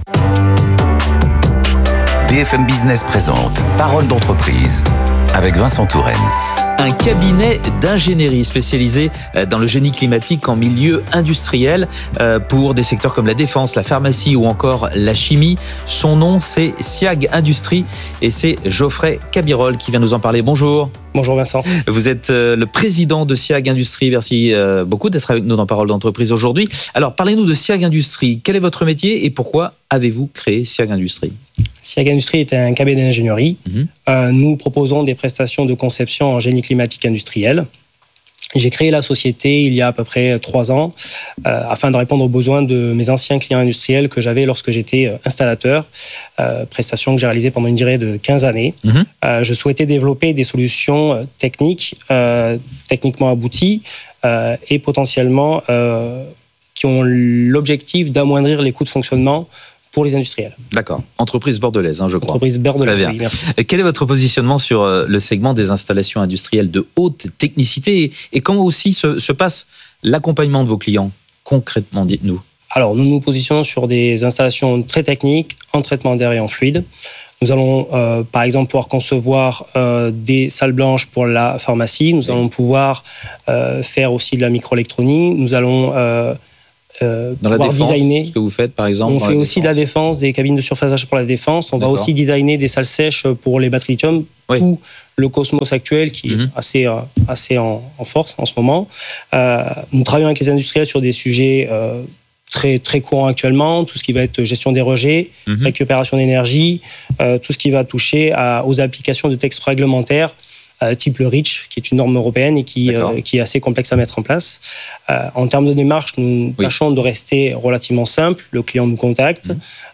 Speaker 5: BFM Business présente Parole d'entreprise avec Vincent Touraine.
Speaker 12: Un cabinet d'ingénierie spécialisé dans le génie climatique en milieu industriel pour des secteurs comme la défense, la pharmacie ou encore la chimie. Son nom, c'est SIAG Industrie et c'est Geoffrey Cabirol qui vient nous en parler. Bonjour.
Speaker 13: Bonjour Vincent.
Speaker 12: Vous êtes le président de SIAG Industrie. Merci beaucoup d'être avec nous dans Parole d'entreprise aujourd'hui. Alors, parlez-nous de SIAG Industrie. Quel est votre métier et pourquoi avez-vous créé SIAG Industrie ?
Speaker 13: SIAG Industrie est un cabinet d'ingénierie. Nous proposons des prestations de conception en génie climatique industriel. J'ai créé la société il y a à peu près 3 ans afin de répondre aux besoins de mes anciens clients industriels que j'avais lorsque j'étais installateur, prestation que j'ai réalisée pendant une durée de 15 années. Je souhaitais développer des solutions techniques, techniquement abouties et potentiellement qui ont l'objectif d'amoindrir les coûts de fonctionnement pour les industriels.
Speaker 12: D'accord. Entreprise bordelaise, je crois.
Speaker 13: Entreprise bordelaise,
Speaker 12: très bien.
Speaker 13: Oui, merci.
Speaker 12: Quel est votre positionnement sur le segment des installations industrielles de haute technicité et comment aussi se passe l'accompagnement de vos clients concrètement, dites-nous.
Speaker 13: Alors, nous nous positionnons sur des installations très techniques, en traitement d'air et en fluide. Nous allons, par exemple, pouvoir concevoir des salles blanches pour la pharmacie. Nous allons pouvoir faire aussi de la microélectronique. Nous allons
Speaker 12: dans la défense,
Speaker 13: designer.
Speaker 12: Ce que vous faites par exemple.
Speaker 13: On fait aussi de la défense, des cabines de surfaçage pour la défense. On va aussi designer des salles sèches pour les batteries lithium ou le Cosmos actuel qui est assez en force en ce moment. Nous travaillons avec les industriels sur des sujets très, très courants actuellement, tout ce qui va être gestion des rejets, récupération d'énergie, tout ce qui va toucher aux applications de textes réglementaires type le REACH, qui est une norme européenne et qui est assez complexe à mettre en place. En termes de démarche, nous tâchons de rester relativement simple. Le client nous contacte.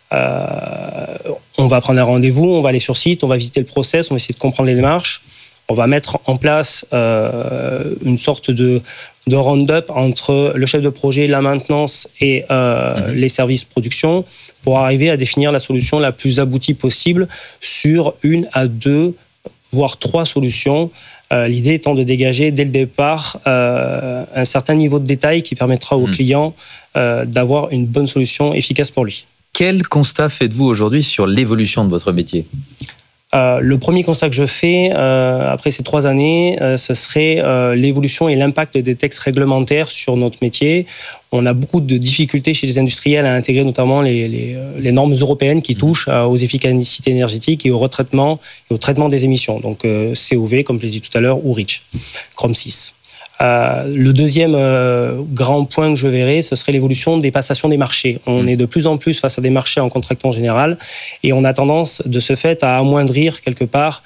Speaker 13: On va prendre un rendez-vous, on va aller sur site, on va visiter le process, on va essayer de comprendre les démarches. On va mettre en place une sorte de round-up entre le chef de projet, la maintenance et les services production pour arriver à définir la solution la plus aboutie possible sur 1 à 2 voire 3 solutions. L'idée étant de dégager dès le départ un certain niveau de détail qui permettra au client d'avoir une bonne solution efficace pour lui.
Speaker 12: Quel constat faites-vous aujourd'hui sur l'évolution de votre métier ?
Speaker 13: Le premier constat que je fais après ces 3 années, ce serait l'évolution et l'impact des textes réglementaires sur notre métier. On a beaucoup de difficultés chez les industriels à intégrer notamment les normes européennes qui touchent aux efficacités énergétiques et au retraitement et au traitement des émissions. Donc COV, comme je l'ai dit tout à l'heure, ou REACH, Chrome 6. Le deuxième grand point que je verrai, ce serait l'évolution des passations des marchés. On est de plus en plus face à des marchés en contractant général et on a tendance de ce fait à amoindrir quelque part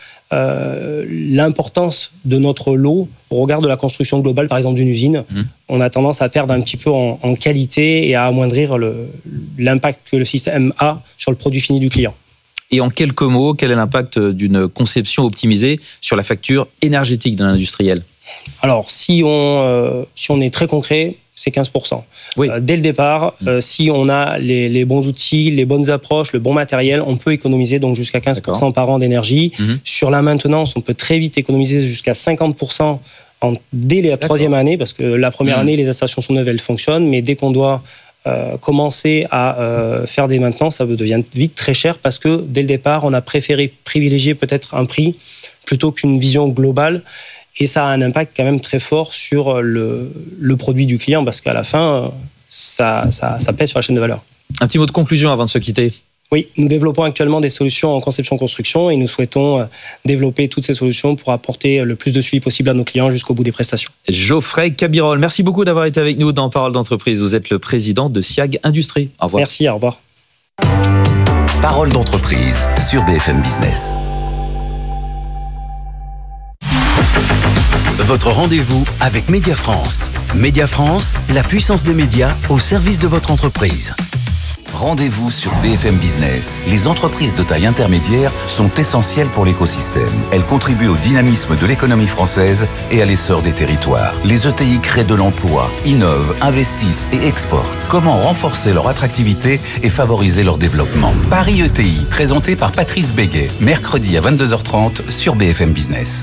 Speaker 13: l'importance de notre lot au regard de la construction globale, par exemple d'une usine. On a tendance à perdre un petit peu en qualité et à amoindrir l'impact que le système a sur le produit fini du client.
Speaker 12: Et en quelques mots, quel est l'impact d'une conception optimisée sur la facture énergétique d'un industriel ?
Speaker 13: Alors, si on est très concret, c'est 15%. Dès le départ, si on a les bons outils, les bonnes approches, le bon matériel, on peut économiser donc jusqu'à 15% par an d'énergie. Sur la maintenance, on peut très vite économiser jusqu'à 50% dès la 3e année, parce que la première année, les installations sont neuves, elles fonctionnent, mais dès qu'on doit commencer à faire des maintenances, ça devient vite très cher, parce que dès le départ, on a préféré privilégier peut-être un prix plutôt qu'une vision globale. Et ça a un impact quand même très fort sur le produit du client, parce qu'à la fin, ça pèse sur la chaîne de valeur.
Speaker 12: Un petit mot de conclusion avant de se quitter.
Speaker 13: Oui, nous développons actuellement des solutions en conception-construction et nous souhaitons développer toutes ces solutions pour apporter le plus de suivi possible à nos clients jusqu'au bout des prestations.
Speaker 12: Geoffrey Cabirol, merci beaucoup d'avoir été avec nous dans Parole d'entreprise. Vous êtes le président de SIAG Industrie. Au revoir.
Speaker 13: Merci, au revoir.
Speaker 10: Parole d'entreprise sur BFM Business. Votre rendez-vous avec Média France. Média France, la puissance des médias au service de votre entreprise. Rendez-vous sur BFM Business. Les entreprises de taille intermédiaire sont essentielles pour l'écosystème. Elles contribuent au dynamisme de l'économie française et à l'essor des territoires. Les ETI créent de l'emploi, innovent, investissent et exportent. Comment renforcer leur attractivité et favoriser leur développement ? Paris ETI, présenté par Patrice Béguet, mercredi à 22h30 sur BFM Business.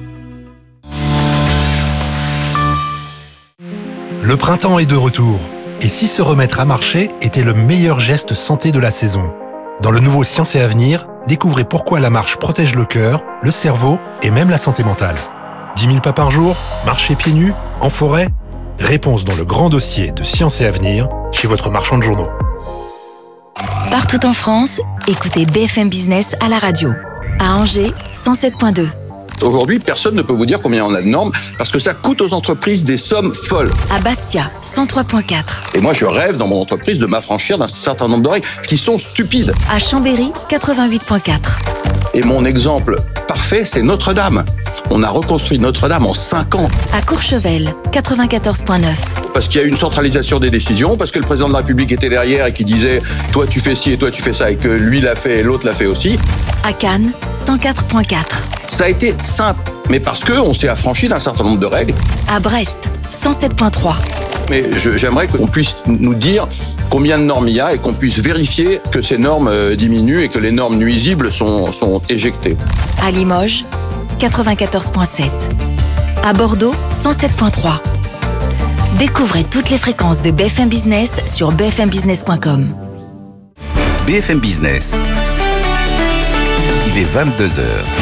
Speaker 4: Le printemps est de retour. Et si se remettre à marcher était le meilleur geste santé de la saison ? Dans le nouveau Science et Avenir, découvrez pourquoi la marche protège le cœur, le cerveau et même la santé mentale. 10 000 pas par jour? Marcher pieds nus? En forêt? Réponse dans le grand dossier de Science et Avenir chez votre marchand de journaux.
Speaker 14: Partout en France, écoutez BFM Business à la radio. À Angers, 107.2.
Speaker 15: Aujourd'hui, personne ne peut vous dire combien on a de normes parce que ça coûte aux entreprises des sommes folles.
Speaker 14: À Bastia, 103.4.
Speaker 15: Et moi, je rêve dans mon entreprise de m'affranchir d'un certain nombre de règles qui sont stupides.
Speaker 14: À Chambéry, 88.4.
Speaker 15: Et mon exemple parfait, c'est Notre-Dame. On a reconstruit Notre-Dame en 5 ans.
Speaker 14: À Courchevel, 94.9.
Speaker 15: Parce qu'il y a une centralisation des décisions, parce que le président de la République était derrière et qui disait « toi tu fais ci et toi tu fais ça » et que lui l'a fait et l'autre l'a fait aussi.
Speaker 14: À Cannes, 104.4.
Speaker 15: Ça a été simple, mais parce qu'on s'est affranchi d'un certain nombre de règles.
Speaker 14: À Brest, 107.3.
Speaker 15: Mais j'aimerais qu'on puisse nous dire combien de normes il y a et qu'on puisse vérifier que ces normes diminuent et que les normes nuisibles sont éjectées.
Speaker 14: À Limoges, 94.7. À Bordeaux, 107.3. Découvrez toutes les fréquences de BFM Business sur bfmbusiness.com.
Speaker 5: BFM Business. Il est 22h.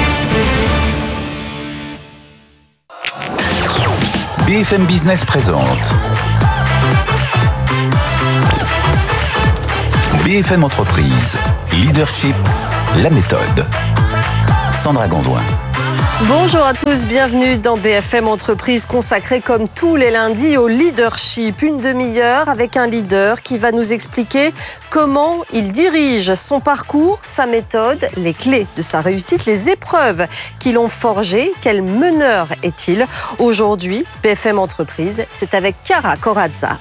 Speaker 5: BFM Business présente BFM Entreprise. Leadership, la méthode. Sandra Gondouin.
Speaker 16: Bonjour à tous, bienvenue dans BFM Entreprise consacrée comme tous les lundis au leadership. Une demi-heure avec un leader qui va nous expliquer comment il dirige son parcours, sa méthode, les clés de sa réussite, les épreuves qui l'ont forgé. Quel meneur est-il? Aujourd'hui, BFM Entreprise, c'est avec Chiara Corazza.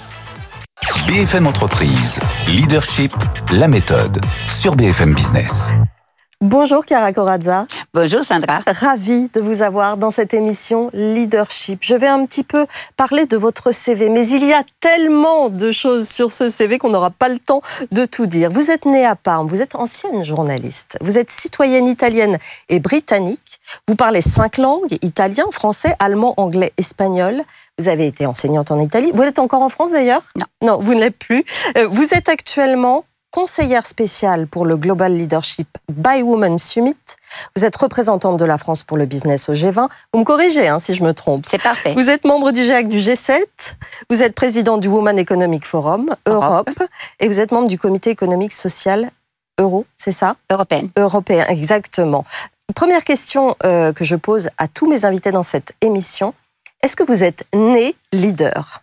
Speaker 5: BFM Entreprise. Leadership, la méthode. Sur BFM Business.
Speaker 16: Bonjour Chiara Corazza.
Speaker 17: Bonjour Sandra.
Speaker 16: Ravie de vous avoir dans cette émission Leadership. Je vais un petit peu parler de votre CV, mais il y a tellement de choses sur ce CV qu'on n'aura pas le temps de tout dire. Vous êtes née à Parme, vous êtes ancienne journaliste, vous êtes citoyenne italienne et britannique, vous parlez 5 langues, italien, français, allemand, anglais, espagnol. Vous avez été enseignante en Italie. Vous êtes encore en France d'ailleurs? Non, vous ne l'êtes plus. Vous êtes actuellement conseillère spéciale pour le Global Leadership by Women Summit. Vous êtes représentante de la France pour le business au G20. Vous me corrigez si je me trompe.
Speaker 17: C'est parfait.
Speaker 16: Vous êtes membre du GEAC du G7. Vous êtes présidente du Women Economic Forum Europe. Et vous êtes membre du comité économique social Euro, c'est ça? Européen, exactement. Première question que je pose à tous mes invités dans cette émission. Est-ce que vous êtes né leader?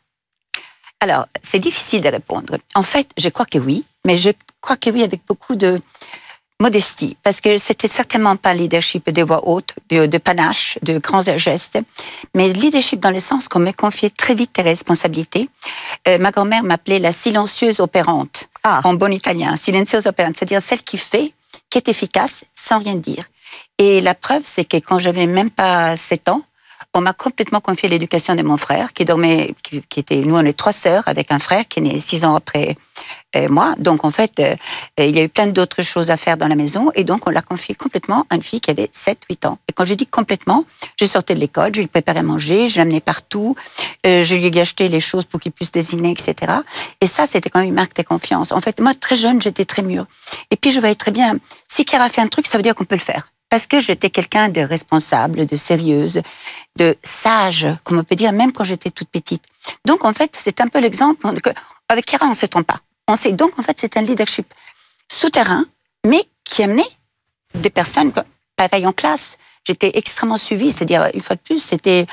Speaker 17: Alors, c'est difficile de répondre. En fait, je crois que oui, mais je crois que oui avec beaucoup de modestie, parce que c'était certainement pas leadership de voix haute, de panache, de grands gestes, mais leadership dans le sens qu'on me confiait très vite des responsabilités. Ma grand-mère m'appelait la silencieuse opérante, en bon italien, silencieuse opérante, c'est-à-dire celle qui fait, qui est efficace sans rien dire. Et la preuve, c'est que quand j'avais même pas 7 ans, on m'a complètement confié l'éducation de mon frère, qui dormait, qui était, nous on est 3 sœurs, avec un frère qui est né 6 ans après moi. Donc en fait, il y a eu plein d'autres choses à faire dans la maison, et donc on l'a confié complètement à une fille qui avait 7-8 ans. Et quand je dis complètement, je sortais de l'école, je lui préparais à manger, je l'amenais partout, je lui ai acheté les choses pour qu'il puisse dessiner, etc. Et ça, c'était quand même une marque de confiance. En fait, moi, très jeune, j'étais très mûre. Et puis je voyais très bien, si Chiara a fait un truc, ça veut dire qu'on peut le faire. Parce que j'étais quelqu'un de responsable, de sérieuse, de sage, comme on peut dire, même quand j'étais toute petite. Donc, en fait, c'est un peu l'exemple qu'avec Chiara, on ne se trompe pas. Donc, en fait, c'est un leadership souterrain, mais qui amenait des personnes, pareil en classe. J'étais extrêmement suivie, c'est-à-dire, une fois de plus,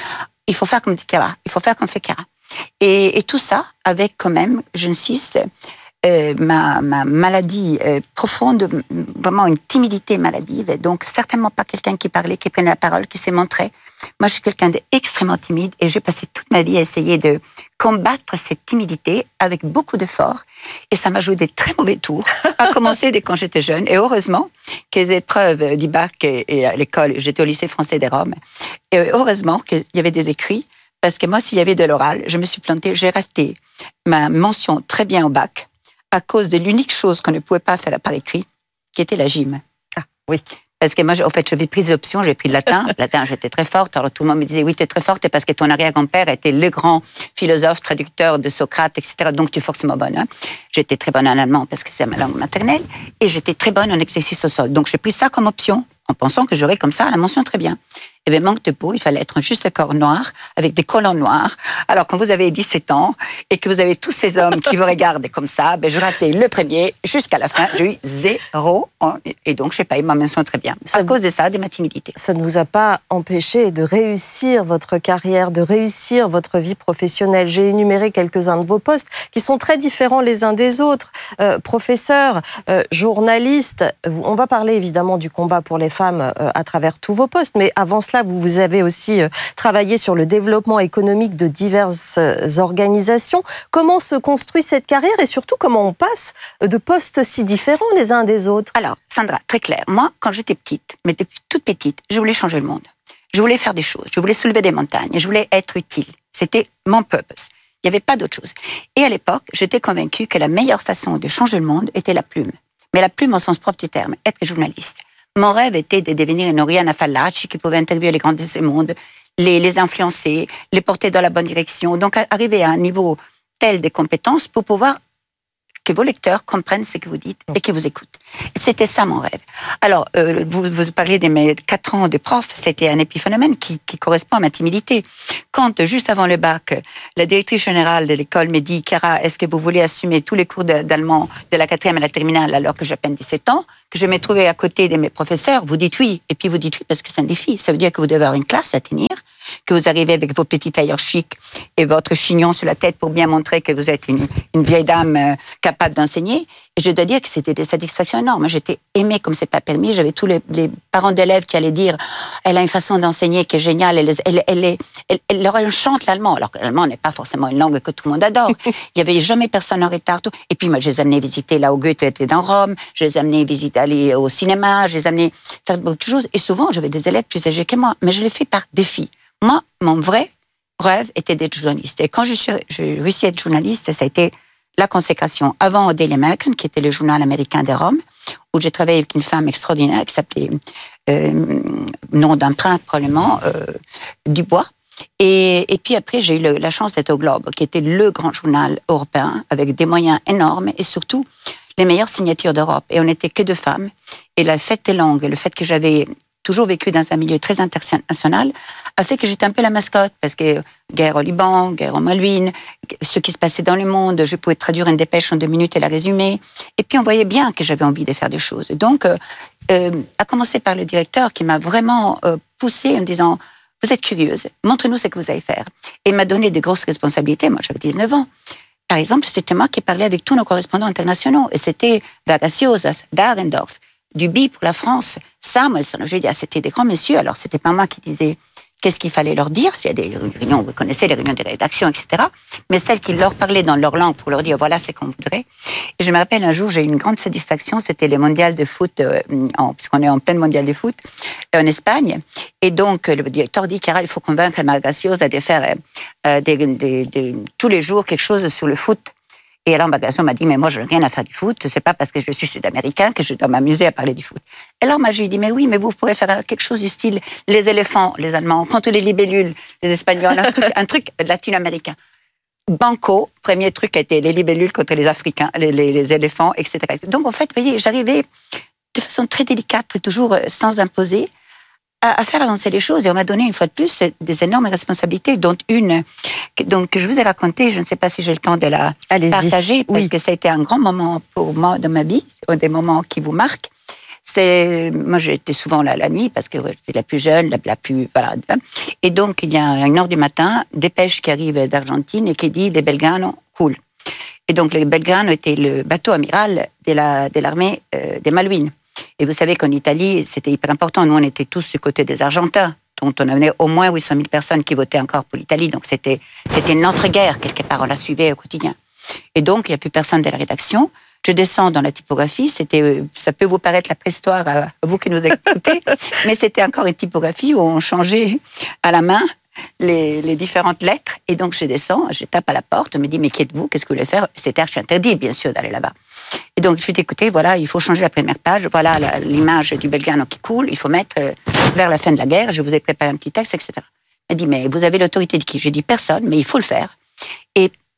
Speaker 17: il faut faire comme dit Chiara, il faut faire comme fait Chiara. Et tout ça, avec quand même, j'insiste, ma maladie profonde, vraiment une timidité maladive, donc certainement pas quelqu'un qui parlait, qui prenait la parole, qui s'est montré. Moi, je suis quelqu'un d'extrêmement timide et j'ai passé toute ma vie à essayer de combattre cette timidité avec beaucoup d'efforts, et ça m'a joué des très mauvais tours, à commencer dès quand j'étais jeune. Et heureusement que les épreuves du bac et à l'école, j'étais au lycée français des Roms, et heureusement qu'il y avait des écrits, parce que moi, s'il y avait de l'oral, je me suis plantée, j'ai raté ma mention très bien au bac, à cause de l'unique chose qu'on ne pouvait pas faire par écrit, qui était la gym.
Speaker 16: Ah, oui.
Speaker 17: Parce que moi, en fait, j'avais pris des options, j'ai pris le latin. Latin, j'étais très forte. Alors tout le monde me disait, oui, tu es très forte parce que ton arrière-grand-père était le grand philosophe, traducteur de Socrate, etc. Donc tu es forcément bonne. Hein. J'étais très bonne en allemand parce que c'est ma langue maternelle. Et j'étais très bonne en exercice au sol. Donc j'ai pris ça comme option, en pensant que j'aurais comme ça la mention très bien. il y avait manque de peau, il fallait être juste un corps noir, avec des collants noirs. Alors, quand vous avez 17 ans, et que vous avez tous ces hommes qui vous regardent comme ça, je ratais le premier, jusqu'à la fin, j'ai eu 0, et donc je n'ai pas eu ma mention très bien. C'est à cause de ça, de ma timidité.
Speaker 16: Ça ne vous a pas empêché de réussir votre carrière, de réussir votre vie professionnelle. J'ai énuméré quelques-uns de vos postes, qui sont très différents les uns des autres. Professeur, journaliste, on va parler évidemment du combat pour les femmes à travers tous vos postes, mais avant cela, vous avez aussi travaillé sur le développement économique de diverses organisations. Comment se construit cette carrière et surtout comment on passe de postes si différents les uns des autres?
Speaker 17: Alors, Sandra, très clair. Moi, quand j'étais petite, mais depuis toute petite, je voulais changer le monde. Je voulais faire des choses. Je voulais soulever des montagnes. Je voulais être utile. C'était mon purpose. Il n'y avait pas d'autre chose. Et à l'époque, j'étais convaincue que la meilleure façon de changer le monde était la plume. Mais la plume au sens propre du terme, être journaliste. Mon rêve était de devenir une Oriana Fallaci qui pouvait interviewer les grands de ce monde, les influencer, les porter dans la bonne direction. Donc, arriver à un niveau tel de compétences pour pouvoir que vos lecteurs comprennent ce que vous dites et qu'ils vous écoutent. C'était ça mon rêve. Alors, vous parlez de mes 4 ans de prof, c'était un épiphénomène qui correspond à ma timidité. Quand, juste avant le bac, la directrice générale de l'école me dit « Chiara, est-ce que vous voulez assumer tous les cours d'allemand de la 4e à la terminale alors que j'ai à peine 17 ans ?» que je me trouvais à côté de mes professeurs, vous dites oui. Et puis vous dites oui parce que c'est un défi. Ça veut dire que vous devez avoir une classe à tenir, que vous arrivez avec vos petits tailleurs chics et votre chignon sur la tête pour bien montrer que vous êtes une vieille dame capable d'enseigner. Et je dois dire que c'était des satisfactions énormes. J'étais aimée comme c'est pas permis. J'avais tous les parents d'élèves qui allaient dire « Elle a une façon d'enseigner qui est géniale. Elle leur enchante l'allemand. » Alors que l'allemand n'est pas forcément une langue que tout le monde adore. Il n'y avait jamais personne en retard. Et puis moi, je les amenais visiter là où Goethe était dans Rome. Je les amenais visiter, aller au cinéma. Je les amenais faire beaucoup de choses. Et souvent, j'avais des élèves plus âgés que moi. Mais je l'ai fait par défi. Moi, mon vrai rêve était d'être journaliste. Et quand j'ai réussi à être journaliste, ça a été la consécration. Avant, au Daily American, qui était le journal américain de Rome, où j'ai travaillé avec une femme extraordinaire qui s'appelait, nom d'emprunt probablement, Dubois. Et puis après, j'ai eu la chance d'être au Globe, qui était le grand journal européen, avec des moyens énormes et surtout les meilleures signatures d'Europe. Et on n'était que 2 femmes. Et la fête des langues, le fait que j'avais toujours vécu dans un milieu très international, a fait que j'étais un peu la mascotte, parce que guerre au Liban, guerre au Malouine, ce qui se passait dans le monde, je pouvais traduire une dépêche en 2 minutes et la résumer. Et puis on voyait bien que j'avais envie de faire des choses. Donc, à commencer par le directeur qui m'a vraiment poussée en disant « Vous êtes curieuse, montrez-nous ce que vous allez faire ». Et il m'a donné des grosses responsabilités, moi j'avais 19 ans. Par exemple, c'était moi qui parlais avec tous nos correspondants internationaux, et c'était Vargas Llosa, Dahrendorf, Duby pour la France, Samuelson. Je veux dire, c'était des grands messieurs. Alors, c'était pas moi qui disais qu'est-ce qu'il fallait leur dire. S'il y a des réunions, vous connaissez les réunions de rédaction, etc. Mais celles qui leur parlaient dans leur langue pour leur dire voilà, c'est qu'on voudrait. Et je me rappelle un jour, j'ai eu une grande satisfaction. C'était les mondiales de foot, puisqu'on est en pleine mondiale de foot, en Espagne. Et donc, le directeur dit Chiara, il faut convaincre Vargas Llosa de faire tous les jours quelque chose sur le foot. Et alors, Vargas Llosa m'a dit, mais moi, je n'ai rien à faire du foot. C'est pas parce que je suis sud-américain que je dois m'amuser à parler du foot. Alors, moi, je lui ai dit, mais oui, mais vous pourrez faire quelque chose du style les éléphants, les Allemands, contre les libellules, les Espagnols, un truc latino-américain. Banco, premier truc a été les libellules contre les Africains, les éléphants, etc. Donc, en fait, vous voyez, j'arrivais de façon très délicate, toujours sans imposer, à faire avancer les choses. Et on m'a donné, une fois de plus, des énormes responsabilités, dont une que je vous ai racontée. Je ne sais pas si j'ai le temps de la partager, parce que ça a été un grand moment pour moi dans ma vie, des moments qui vous marquent. Moi, j'étais souvent là la nuit, parce que j'étais la plus jeune, la plus... Voilà. Et donc, il y a 1h du matin, dépêche qui arrive d'Argentine et qui dit « Les Belgrano coulent ». Et donc, les Belgrano était le bateau amiral de l'armée des Malouines. Et vous savez qu'en Italie, c'était hyper important. Nous, on était tous du côté des Argentins, dont on avait au moins 800 000 personnes qui votaient encore pour l'Italie. Donc, c'était notre guerre, quelque part. On la suivait au quotidien. Et donc, il n'y a plus personne de la rédaction. Je descends dans la typographie. Ça peut vous paraître la préhistoire à vous qui nous écoutez, mais c'était encore une typographie où on changeait à la main les différentes lettres. Et donc, je descends, je tape à la porte, on me dit, mais qui êtes-vous? Qu'est-ce que vous voulez faire? C'était archi interdit, bien sûr, d'aller là-bas. Et donc, je dis, écoutez, voilà, il faut changer la première page, voilà l'image du Belgrano qui coule, il faut mettre vers la fin de la guerre, je vous ai préparé un petit texte, etc. Elle dit, mais vous avez l'autorité de qui? J'ai dit, personne, mais il faut le faire. Et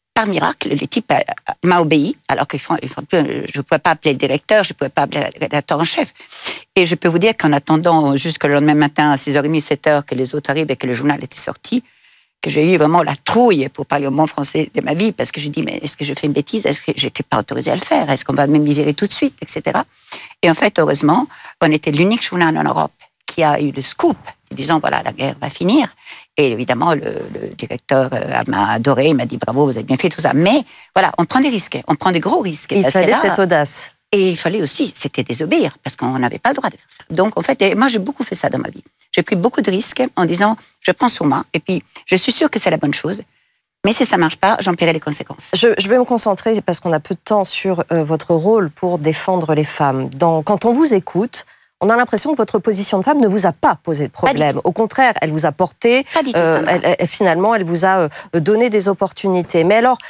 Speaker 17: par miracle, le type m'a obéi, alors que je ne pouvais pas appeler le directeur, je ne pouvais pas appeler le rédacteur en chef. Et je peux vous dire qu'en attendant jusqu'au lendemain matin à 6h30, 7h, que les autres arrivent et que le journal était sorti, que j'ai eu vraiment la trouille, pour parler au bon français, de ma vie, parce que je dis, mais est-ce que je fais une bêtise? Est-ce que je n'étais pas autorisée à le faire? Est-ce qu'on va même m'y virer tout de suite, etc. Et en fait, heureusement, on était l'unique journal en Europe qui a eu le scoop, disant, voilà, la guerre va finir. Et évidemment, le directeur m'a adoré, il m'a dit bravo, vous avez bien fait tout ça. Mais voilà, on prend des risques, on prend des gros risques.
Speaker 16: Il fallait cette audace.
Speaker 17: Et il fallait aussi, c'était désobéir, parce qu'on n'avait pas le droit de faire ça. Donc en fait, moi j'ai beaucoup fait ça dans ma vie. J'ai pris beaucoup de risques en disant, je prends sur moi, et puis je suis sûre que c'est la bonne chose. Mais si ça ne marche pas, j'en paierai les conséquences.
Speaker 16: Je vais me concentrer, parce qu'on a peu de temps, sur votre rôle pour défendre les femmes. Quand on vous écoute, on a l'impression que votre position de femme ne vous a pas posé de problème. Au contraire, elle vous a porté, finalement, elle vous a donné des opportunités. Mais alors,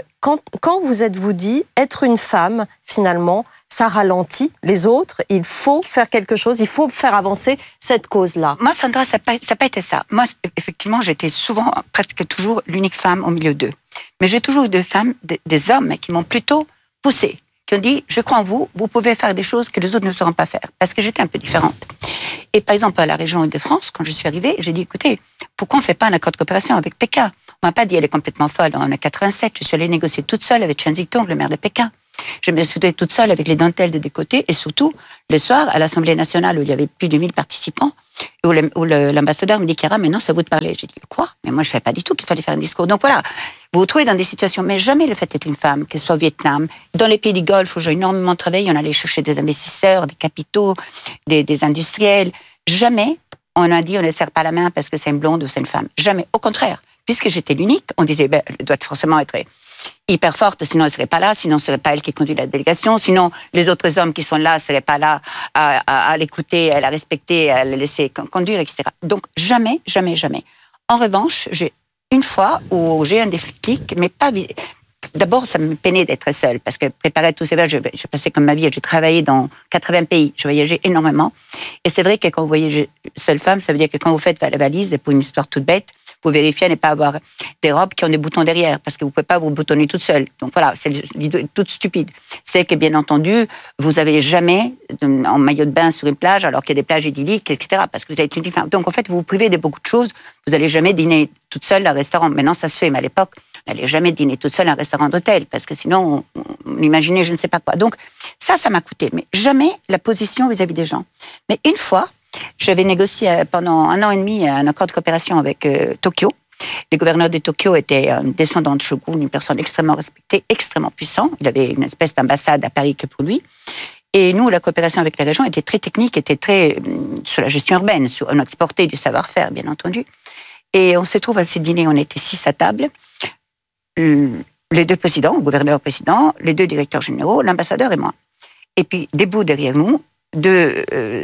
Speaker 16: quand vous êtes-vous dit, être une femme, finalement, ça ralentit les autres, il faut faire quelque chose, il faut faire avancer cette cause-là?
Speaker 17: Moi, Sandra, ça n'a pas été ça. Moi, effectivement, j'étais souvent, presque toujours, l'unique femme au milieu d'eux. Mais j'ai toujours eu des hommes qui m'ont plutôt poussée, qui ont dit, je crois en vous, vous pouvez faire des choses que les autres ne sauront pas faire, parce que j'étais un peu différente. Et par exemple, à la région Île-de-France, quand je suis arrivée, j'ai dit, écoutez, pourquoi on ne fait pas un accord de coopération avec Pékin? On m'a pas dit, elle est complètement folle. En 87, je suis allée négocier toute seule avec Chen Zitong, le maire de Pékin. Je me suis retrouvée toute seule avec les dentelles des deux côtés, et surtout, le soir, à l'Assemblée nationale, où il y avait plus de 1000 participants, où l'ambassadeur me dit, Chiara, maintenant, c'est à vous de parler. J'ai dit, quoi? Mais moi, je ne savais pas du tout qu'il fallait faire un discours. Donc voilà, vous vous trouvez dans des situations, mais jamais le fait d'être une femme, que ce soit au Vietnam, dans les pays du Golfe, où j'ai énormément travaillé, on allait chercher des investisseurs, des capitaux, des industriels. Jamais on a dit, on ne serre pas la main parce que c'est une blonde ou c'est une femme. Jamais. Au contraire, puisque j'étais l'unique, on disait, elle doit forcément être hyper forte, sinon elle ne serait pas là, sinon ce ne serait pas elle qui conduit la délégation, sinon les autres hommes qui sont là ne seraient pas là à l'écouter, à la respecter, à la laisser conduire, etc. Donc jamais, jamais, jamais. En revanche, j'ai une fois où j'ai un déclic, mais pas... D'abord, ça me peinait d'être seule, parce que préparer tous ces voyages, je passais comme ma vie, j'ai travaillé dans 80 pays, je voyageais énormément. Et c'est vrai que quand vous voyagez seule femme, ça veut dire que quand vous faites la valise, pour une histoire toute bête, vous vérifiez à ne pas avoir des robes qui ont des boutons derrière, parce que vous ne pouvez pas vous boutonner toute seule. Donc voilà, c'est l'idée toute stupide. C'est que, bien entendu, vous n'avez jamais en maillot de bain sur une plage, alors qu'il y a des plages idylliques, etc., parce que vous êtes une femme. Donc en fait, vous vous privez de beaucoup de choses. Vous n'allez jamais dîner toute seule à un restaurant. Maintenant, ça se fait, mais à l'époque, on n'allait jamais dîner toute seule à un restaurant d'hôtel, parce que sinon, on imaginait je ne sais pas quoi. Donc ça m'a coûté. Mais jamais la position vis-à-vis des gens. Mais une fois, j'avais négocié pendant 1 an et demi un accord de coopération avec Tokyo. Le gouverneur de Tokyo était un descendant de Shogun, une personne extrêmement respectée, extrêmement puissant. Il avait une espèce d'ambassade à Paris que pour lui. Et nous, la coopération avec la région était très technique, était très sur la gestion urbaine. On exportait du savoir-faire, bien entendu. Et on se trouve à ces dîners, on était 6 à table. Les 2 présidents, le gouverneur-président, les 2 directeurs généraux, l'ambassadeur et moi. Et puis, debout derrière nous, 2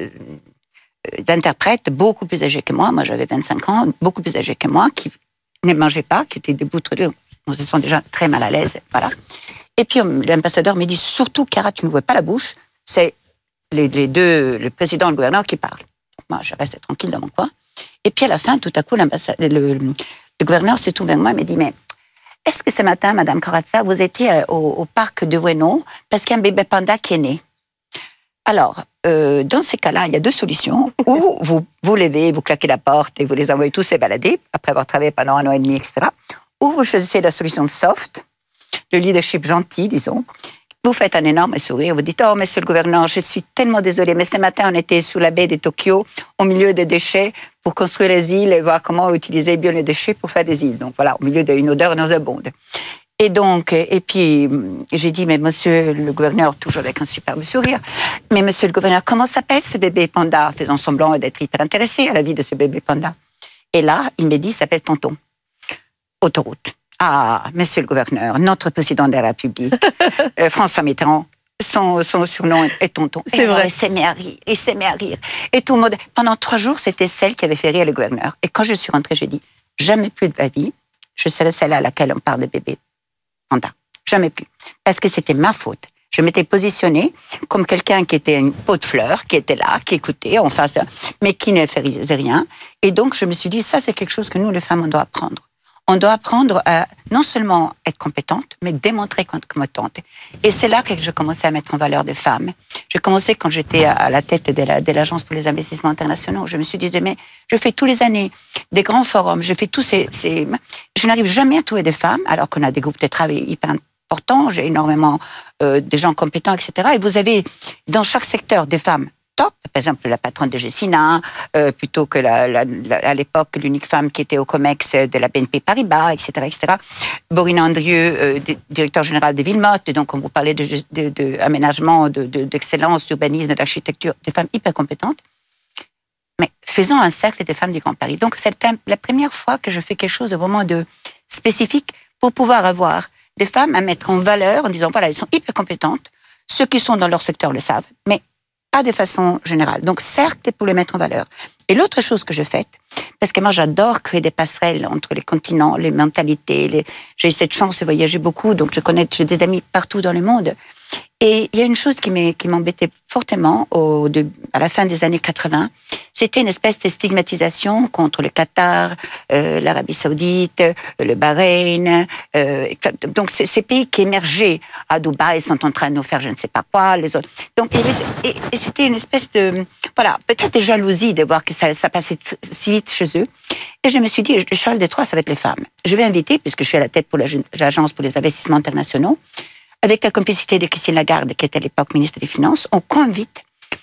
Speaker 17: interprètes beaucoup plus âgés que moi j'avais 25 ans, beaucoup plus âgés que moi, qui ne mangeaient pas, qui étaient debout tous les deux, on se sent déjà très mal à l'aise, voilà. Et puis l'ambassadeur me dit, surtout, Chiara, tu ne vois pas la bouche, c'est les 2, le président et le gouverneur qui parlent. Donc, moi, je reste tranquille dans mon coin. Et puis à la fin, tout à coup, le gouverneur se tourne vers moi et me dit, mais est-ce que ce matin, Madame Corazza, vous étiez au parc de Ueno parce qu'il y a un bébé panda qui est né? Alors, dans ces cas-là, il y a 2 solutions. Ou vous levez, vous claquez la porte et vous les envoyez tous se balader, après avoir travaillé pendant 1 an et demi, etc. Ou vous choisissez la solution soft, le leadership gentil, disons. Vous faites un énorme sourire, vous dites « Oh, monsieur le gouverneur, je suis tellement désolée, mais ce matin, on était sous la baie de Tokyo, au milieu des déchets, pour construire les îles et voir comment utiliser bien les déchets pour faire des îles. » Donc voilà, au milieu d'une odeur nauséabonde. Et donc, et puis, j'ai dit, mais monsieur le gouverneur, toujours avec un superbe sourire, mais monsieur le gouverneur, comment s'appelle ce bébé panda? Faisant semblant d'être hyper intéressé à la vie de ce bébé panda. Et là, il m'a dit, il s'appelle Tonton. Autoroute. Ah, monsieur le gouverneur, notre président de la République, François Mitterrand, son surnom est Tonton.
Speaker 16: C'est vrai.
Speaker 17: Il s'est mis à rire. Et tout le monde, pendant 3 jours, c'était celle qui avait fait rire le gouverneur. Et quand je suis rentrée, j'ai dit, jamais plus de ma vie, je serai celle à laquelle on parle de bébé panda. Jamais plus. Parce que c'était ma faute. Je m'étais positionnée comme quelqu'un qui était une pot de fleurs, qui était là, qui écoutait, en face, mais qui ne faisait rien. Et donc, je me suis dit, ça, c'est quelque chose que nous, les femmes, on doit apprendre. On doit apprendre à non seulement être compétente, mais démontrer qu'on est compétente. Et c'est là que je commençais à mettre en valeur des femmes. J'ai commencé quand j'étais à la tête de l'Agence pour les investissements internationaux. Je me suis dit, mais je fais tous les années des grands forums, je fais tous je n'arrive jamais à trouver des femmes, alors qu'on a des groupes de travail hyper importants, j'ai énormément de gens compétents, etc. Et vous avez dans chaque secteur des femmes top, par exemple la patronne de Gessina, plutôt que à l'époque l'unique femme qui était au COMEX de la BNP Paribas, etc., etc. Borina Andrieux, directeur général de Villemotte, donc on vous parlait d'aménagement, d'excellence, d'urbanisme, d'architecture, des femmes hyper compétentes. Mais faisons un cercle des femmes du Grand Paris. Donc c'est la première fois que je fais quelque chose de vraiment spécifique pour pouvoir avoir des femmes à mettre en valeur en disant, voilà, elles sont hyper compétentes, ceux qui sont dans leur secteur le savent, mais pas de façon générale. Donc, cercle pour les mettre en valeur. Et l'autre chose que je fais, parce que moi, j'adore créer des passerelles entre les continents, les mentalités. J'ai eu cette chance de voyager beaucoup, donc j'ai des amis partout dans le monde. Et il y a une chose qui m'embêtait fortement à la fin des années 80, c'était une espèce de stigmatisation contre le Qatar, l'Arabie Saoudite, le Bahreïn. Donc, ces pays qui émergeaient à Dubaï sont en train de nous faire je ne sais pas quoi, les autres. Donc, et c'était une espèce de, voilà, peut-être de jalousie de voir que ça passait si vite chez eux. Et je me suis dit, le cheval de Troie, ça va être les femmes. Je vais inviter, puisque je suis à la tête pour l'Agence pour les investissements internationaux, avec la complicité de Christine Lagarde, qui était à l'époque ministre des Finances, on convite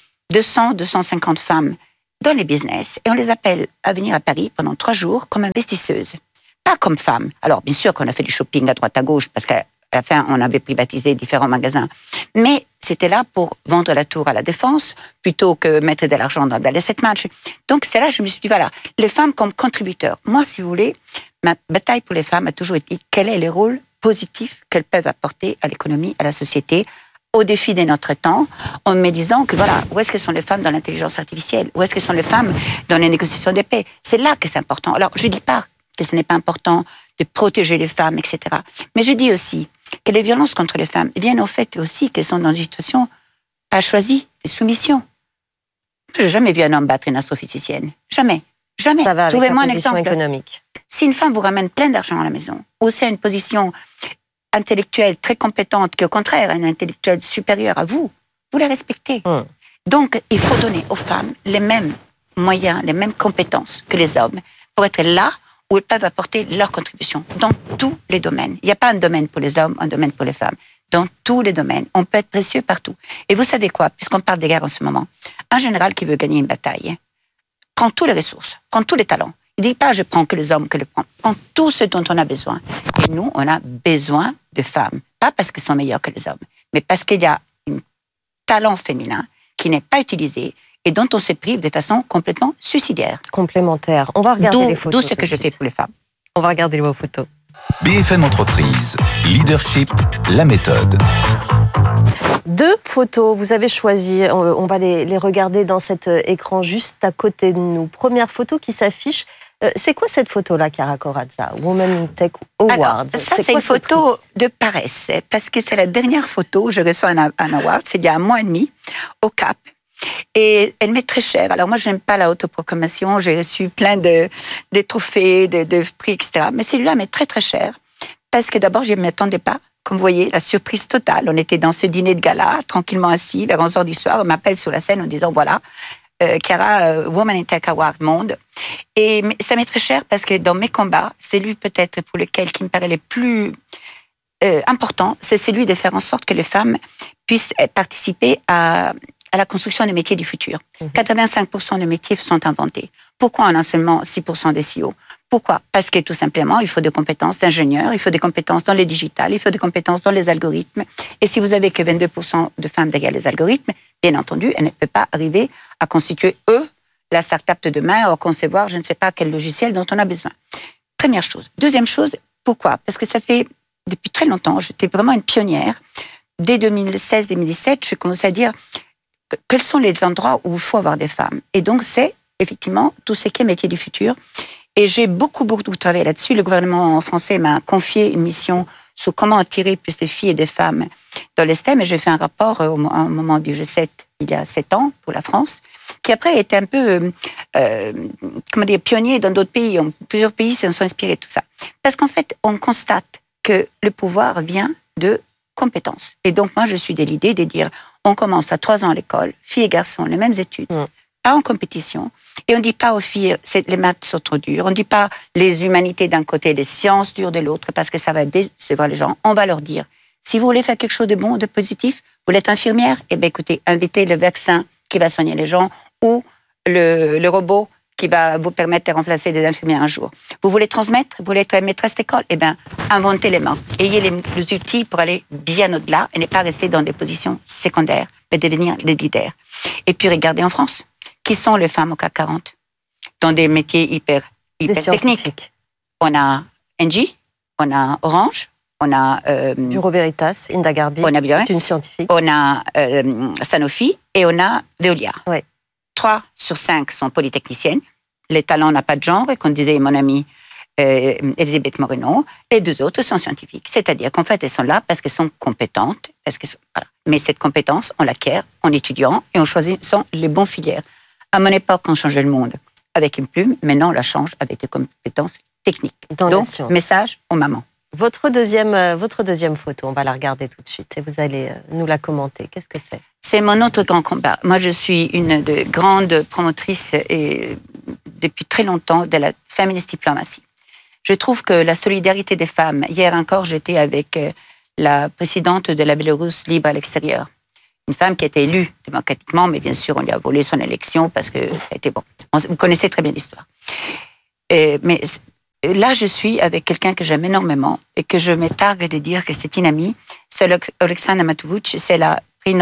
Speaker 17: 200-250 femmes dans les business et on les appelle à venir à Paris pendant 3 jours comme investisseuses, pas comme femmes. Alors, bien sûr qu'on a fait du shopping à droite à gauche parce qu'à la fin, on avait privatisé différents magasins. Mais c'était là pour vendre la tour à la Défense plutôt que mettre de l'argent dans l'asset match. Donc, c'est là que je me suis dit, voilà, les femmes comme contributeurs. Moi, si vous voulez, ma bataille pour les femmes a toujours été quel est le rôle positif qu'elles peuvent apporter à l'économie, à la société, au défi de notre temps, en me disant que voilà, où est-ce que sont les femmes dans l'intelligence artificielle? Où est-ce que sont les femmes dans les négociations de paix? C'est là que c'est important. Alors, je ne dis pas que ce n'est pas important de protéger les femmes, etc. Mais je dis aussi que les violences contre les femmes viennent au fait aussi qu'elles sont dans une situation pas choisie, de soumission. Je n'ai jamais vu un homme battre une astrophysicienne. Jamais. Jamais.
Speaker 16: Ça va avec
Speaker 17: Trouvez-moi
Speaker 16: la
Speaker 17: un
Speaker 16: position
Speaker 17: exemple.
Speaker 16: économique.
Speaker 17: Si une femme vous ramène plein d'argent à la maison, ou c'est une position intellectuelle très compétente, qui au contraire est une intellectuelle supérieure à vous, vous la respectez. Donc, il faut donner aux femmes les mêmes moyens, les mêmes compétences que les hommes pour être là où elles peuvent apporter leur contribution dans tous les domaines. Il n'y a pas un domaine pour les hommes, un domaine pour les femmes. Dans tous les domaines, on peut être précieux partout. Et vous savez quoi, puisqu'on parle des guerres en ce moment, un général qui veut gagner une bataille prend toutes les ressources, prend tous les talents. Il ne dit pas je prends que les hommes que le prend tout ce dont on a besoin. Et nous, on a besoin de femmes, pas parce qu'elles sont meilleures que les hommes, mais parce qu'il y a un talent féminin qui n'est pas utilisé et dont on se prive de façon complètement suicidaire.
Speaker 16: Complémentaire. On va regarder les photos.
Speaker 17: D'où ce que je fais pour les femmes.
Speaker 16: On va regarder vos photos.
Speaker 10: BFM Entreprise, leadership, la méthode.
Speaker 16: 2 photos, vous avez choisi, on va les regarder dans cet écran juste à côté de nous. Première photo qui s'affiche. C'est quoi cette photo-là, Chiara Corazza? Women in Tech Awards.
Speaker 17: Alors, ça, c'est une photo de paresse, parce que c'est la dernière photo où je reçois un award, c'est il y a 1 mois et demi, au Cap. Et elle m'est très chère. Alors moi, je n'aime pas la autoproclamation, j'ai reçu plein de trophées, de prix, etc. Mais celui-là m'est très très cher, parce que d'abord, je ne m'y attendais pas. Comme vous voyez, la surprise totale. On était dans ce dîner de gala, tranquillement assis, vers 11h du soir. On m'appelle sur la scène en disant, voilà, Chiara, Women in Tech Award Monde. Et ça m'est très cher parce que dans mes combats, c'est lui peut-être pour lequel qui me paraît le plus important, c'est celui de faire en sorte que les femmes puissent participer à la construction des métiers du futur. 85% des métiers sont inventés. Pourquoi on a seulement 6% des CEO? Pourquoi? Parce que tout simplement, il faut des compétences d'ingénieurs, il faut des compétences dans les digitales, il faut des compétences dans les algorithmes. Et si vous avez que 22% de femmes derrière les algorithmes, bien entendu, elles ne peuvent pas arriver à constituer, la start-up de demain, ou à concevoir je ne sais pas quel logiciel dont on a besoin. Première chose. Deuxième chose, pourquoi? Parce que ça fait depuis très longtemps, j'étais vraiment une pionnière. Dès 2016-2017, j'ai commencé à dire quels sont les endroits où il faut avoir des femmes. Et donc, c'est effectivement tout ce qui est métier du futur. Et j'ai beaucoup travaillé là-dessus. Le gouvernement français m'a confié une mission sur comment attirer plus de filles et de femmes dans les STEM. Et j'ai fait un rapport au moment du G7 il y a 7 ans pour la France. qui après était un peu, pionnier dans d'autres pays. Plusieurs pays se sont inspirés de tout ça. Parce qu'en fait, on constate que le pouvoir vient de compétences. Et donc, moi, je suis de l'idée de dire, on commence à 3 ans à l'école, filles et garçons, les mêmes études, pas en compétition. Et on ne dit pas aux filles, les maths sont trop dures. On ne dit pas les humanités d'un côté, les sciences dures de l'autre, parce que ça va décevoir les gens. On va leur dire, si vous voulez faire quelque chose de bon, de positif, vous êtes infirmière, eh bien, écoutez, invitez le vaccin qui va soigner les gens ou le robot qui va vous permettre de remplacer des infirmières un jour. Vous voulez transmettre, vous voulez être maîtresse d'école, eh bien, inventez les mains. Ayez les outils pour aller bien au-delà et ne pas rester dans des positions secondaires, mais devenir des leaders. Et puis, regardez en France, qui sont les femmes au CAC 40 dans des métiers hyper techniques. On a Engie, on a Orange, on a
Speaker 16: Bureau Veritas, Hinda Gharbi, c'est une scientifique.
Speaker 17: On a Sanofi et on a Veolia.
Speaker 16: Oui.
Speaker 17: 3 sur 5 sont polytechniciennes. Les talents n'ont pas de genre, et comme disait mon amie Elisabeth Moreno, les 2 autres sont scientifiques. C'est-à-dire qu'en fait, elles sont là parce qu'elles sont compétentes. Voilà. Mais cette compétence, on l'acquiert en étudiant et en choisissant les bons filières. À mon époque, on changeait le monde avec une plume. Maintenant, on la change avec des compétences techniques. Donc, message aux mamans.
Speaker 16: Votre deuxième photo, on va la regarder tout de suite et vous allez nous la commenter. Qu'est-ce que c'est ?
Speaker 17: C'est mon autre grand combat. Moi, je suis une de grandes promotrices et depuis très longtemps de la feminist diplomatie. Je trouve que la solidarité des femmes, hier encore, j'étais avec la présidente de la Bélarusse libre à l'extérieur. Une femme qui a été élue démocratiquement, mais bien sûr, on lui a volé son élection parce que ça a été bon. Vous connaissez très bien l'histoire. Mais là, je suis avec quelqu'un que j'aime énormément et que je me targue de dire que c'est une amie. C'est Oleksandra Matouch, c'est la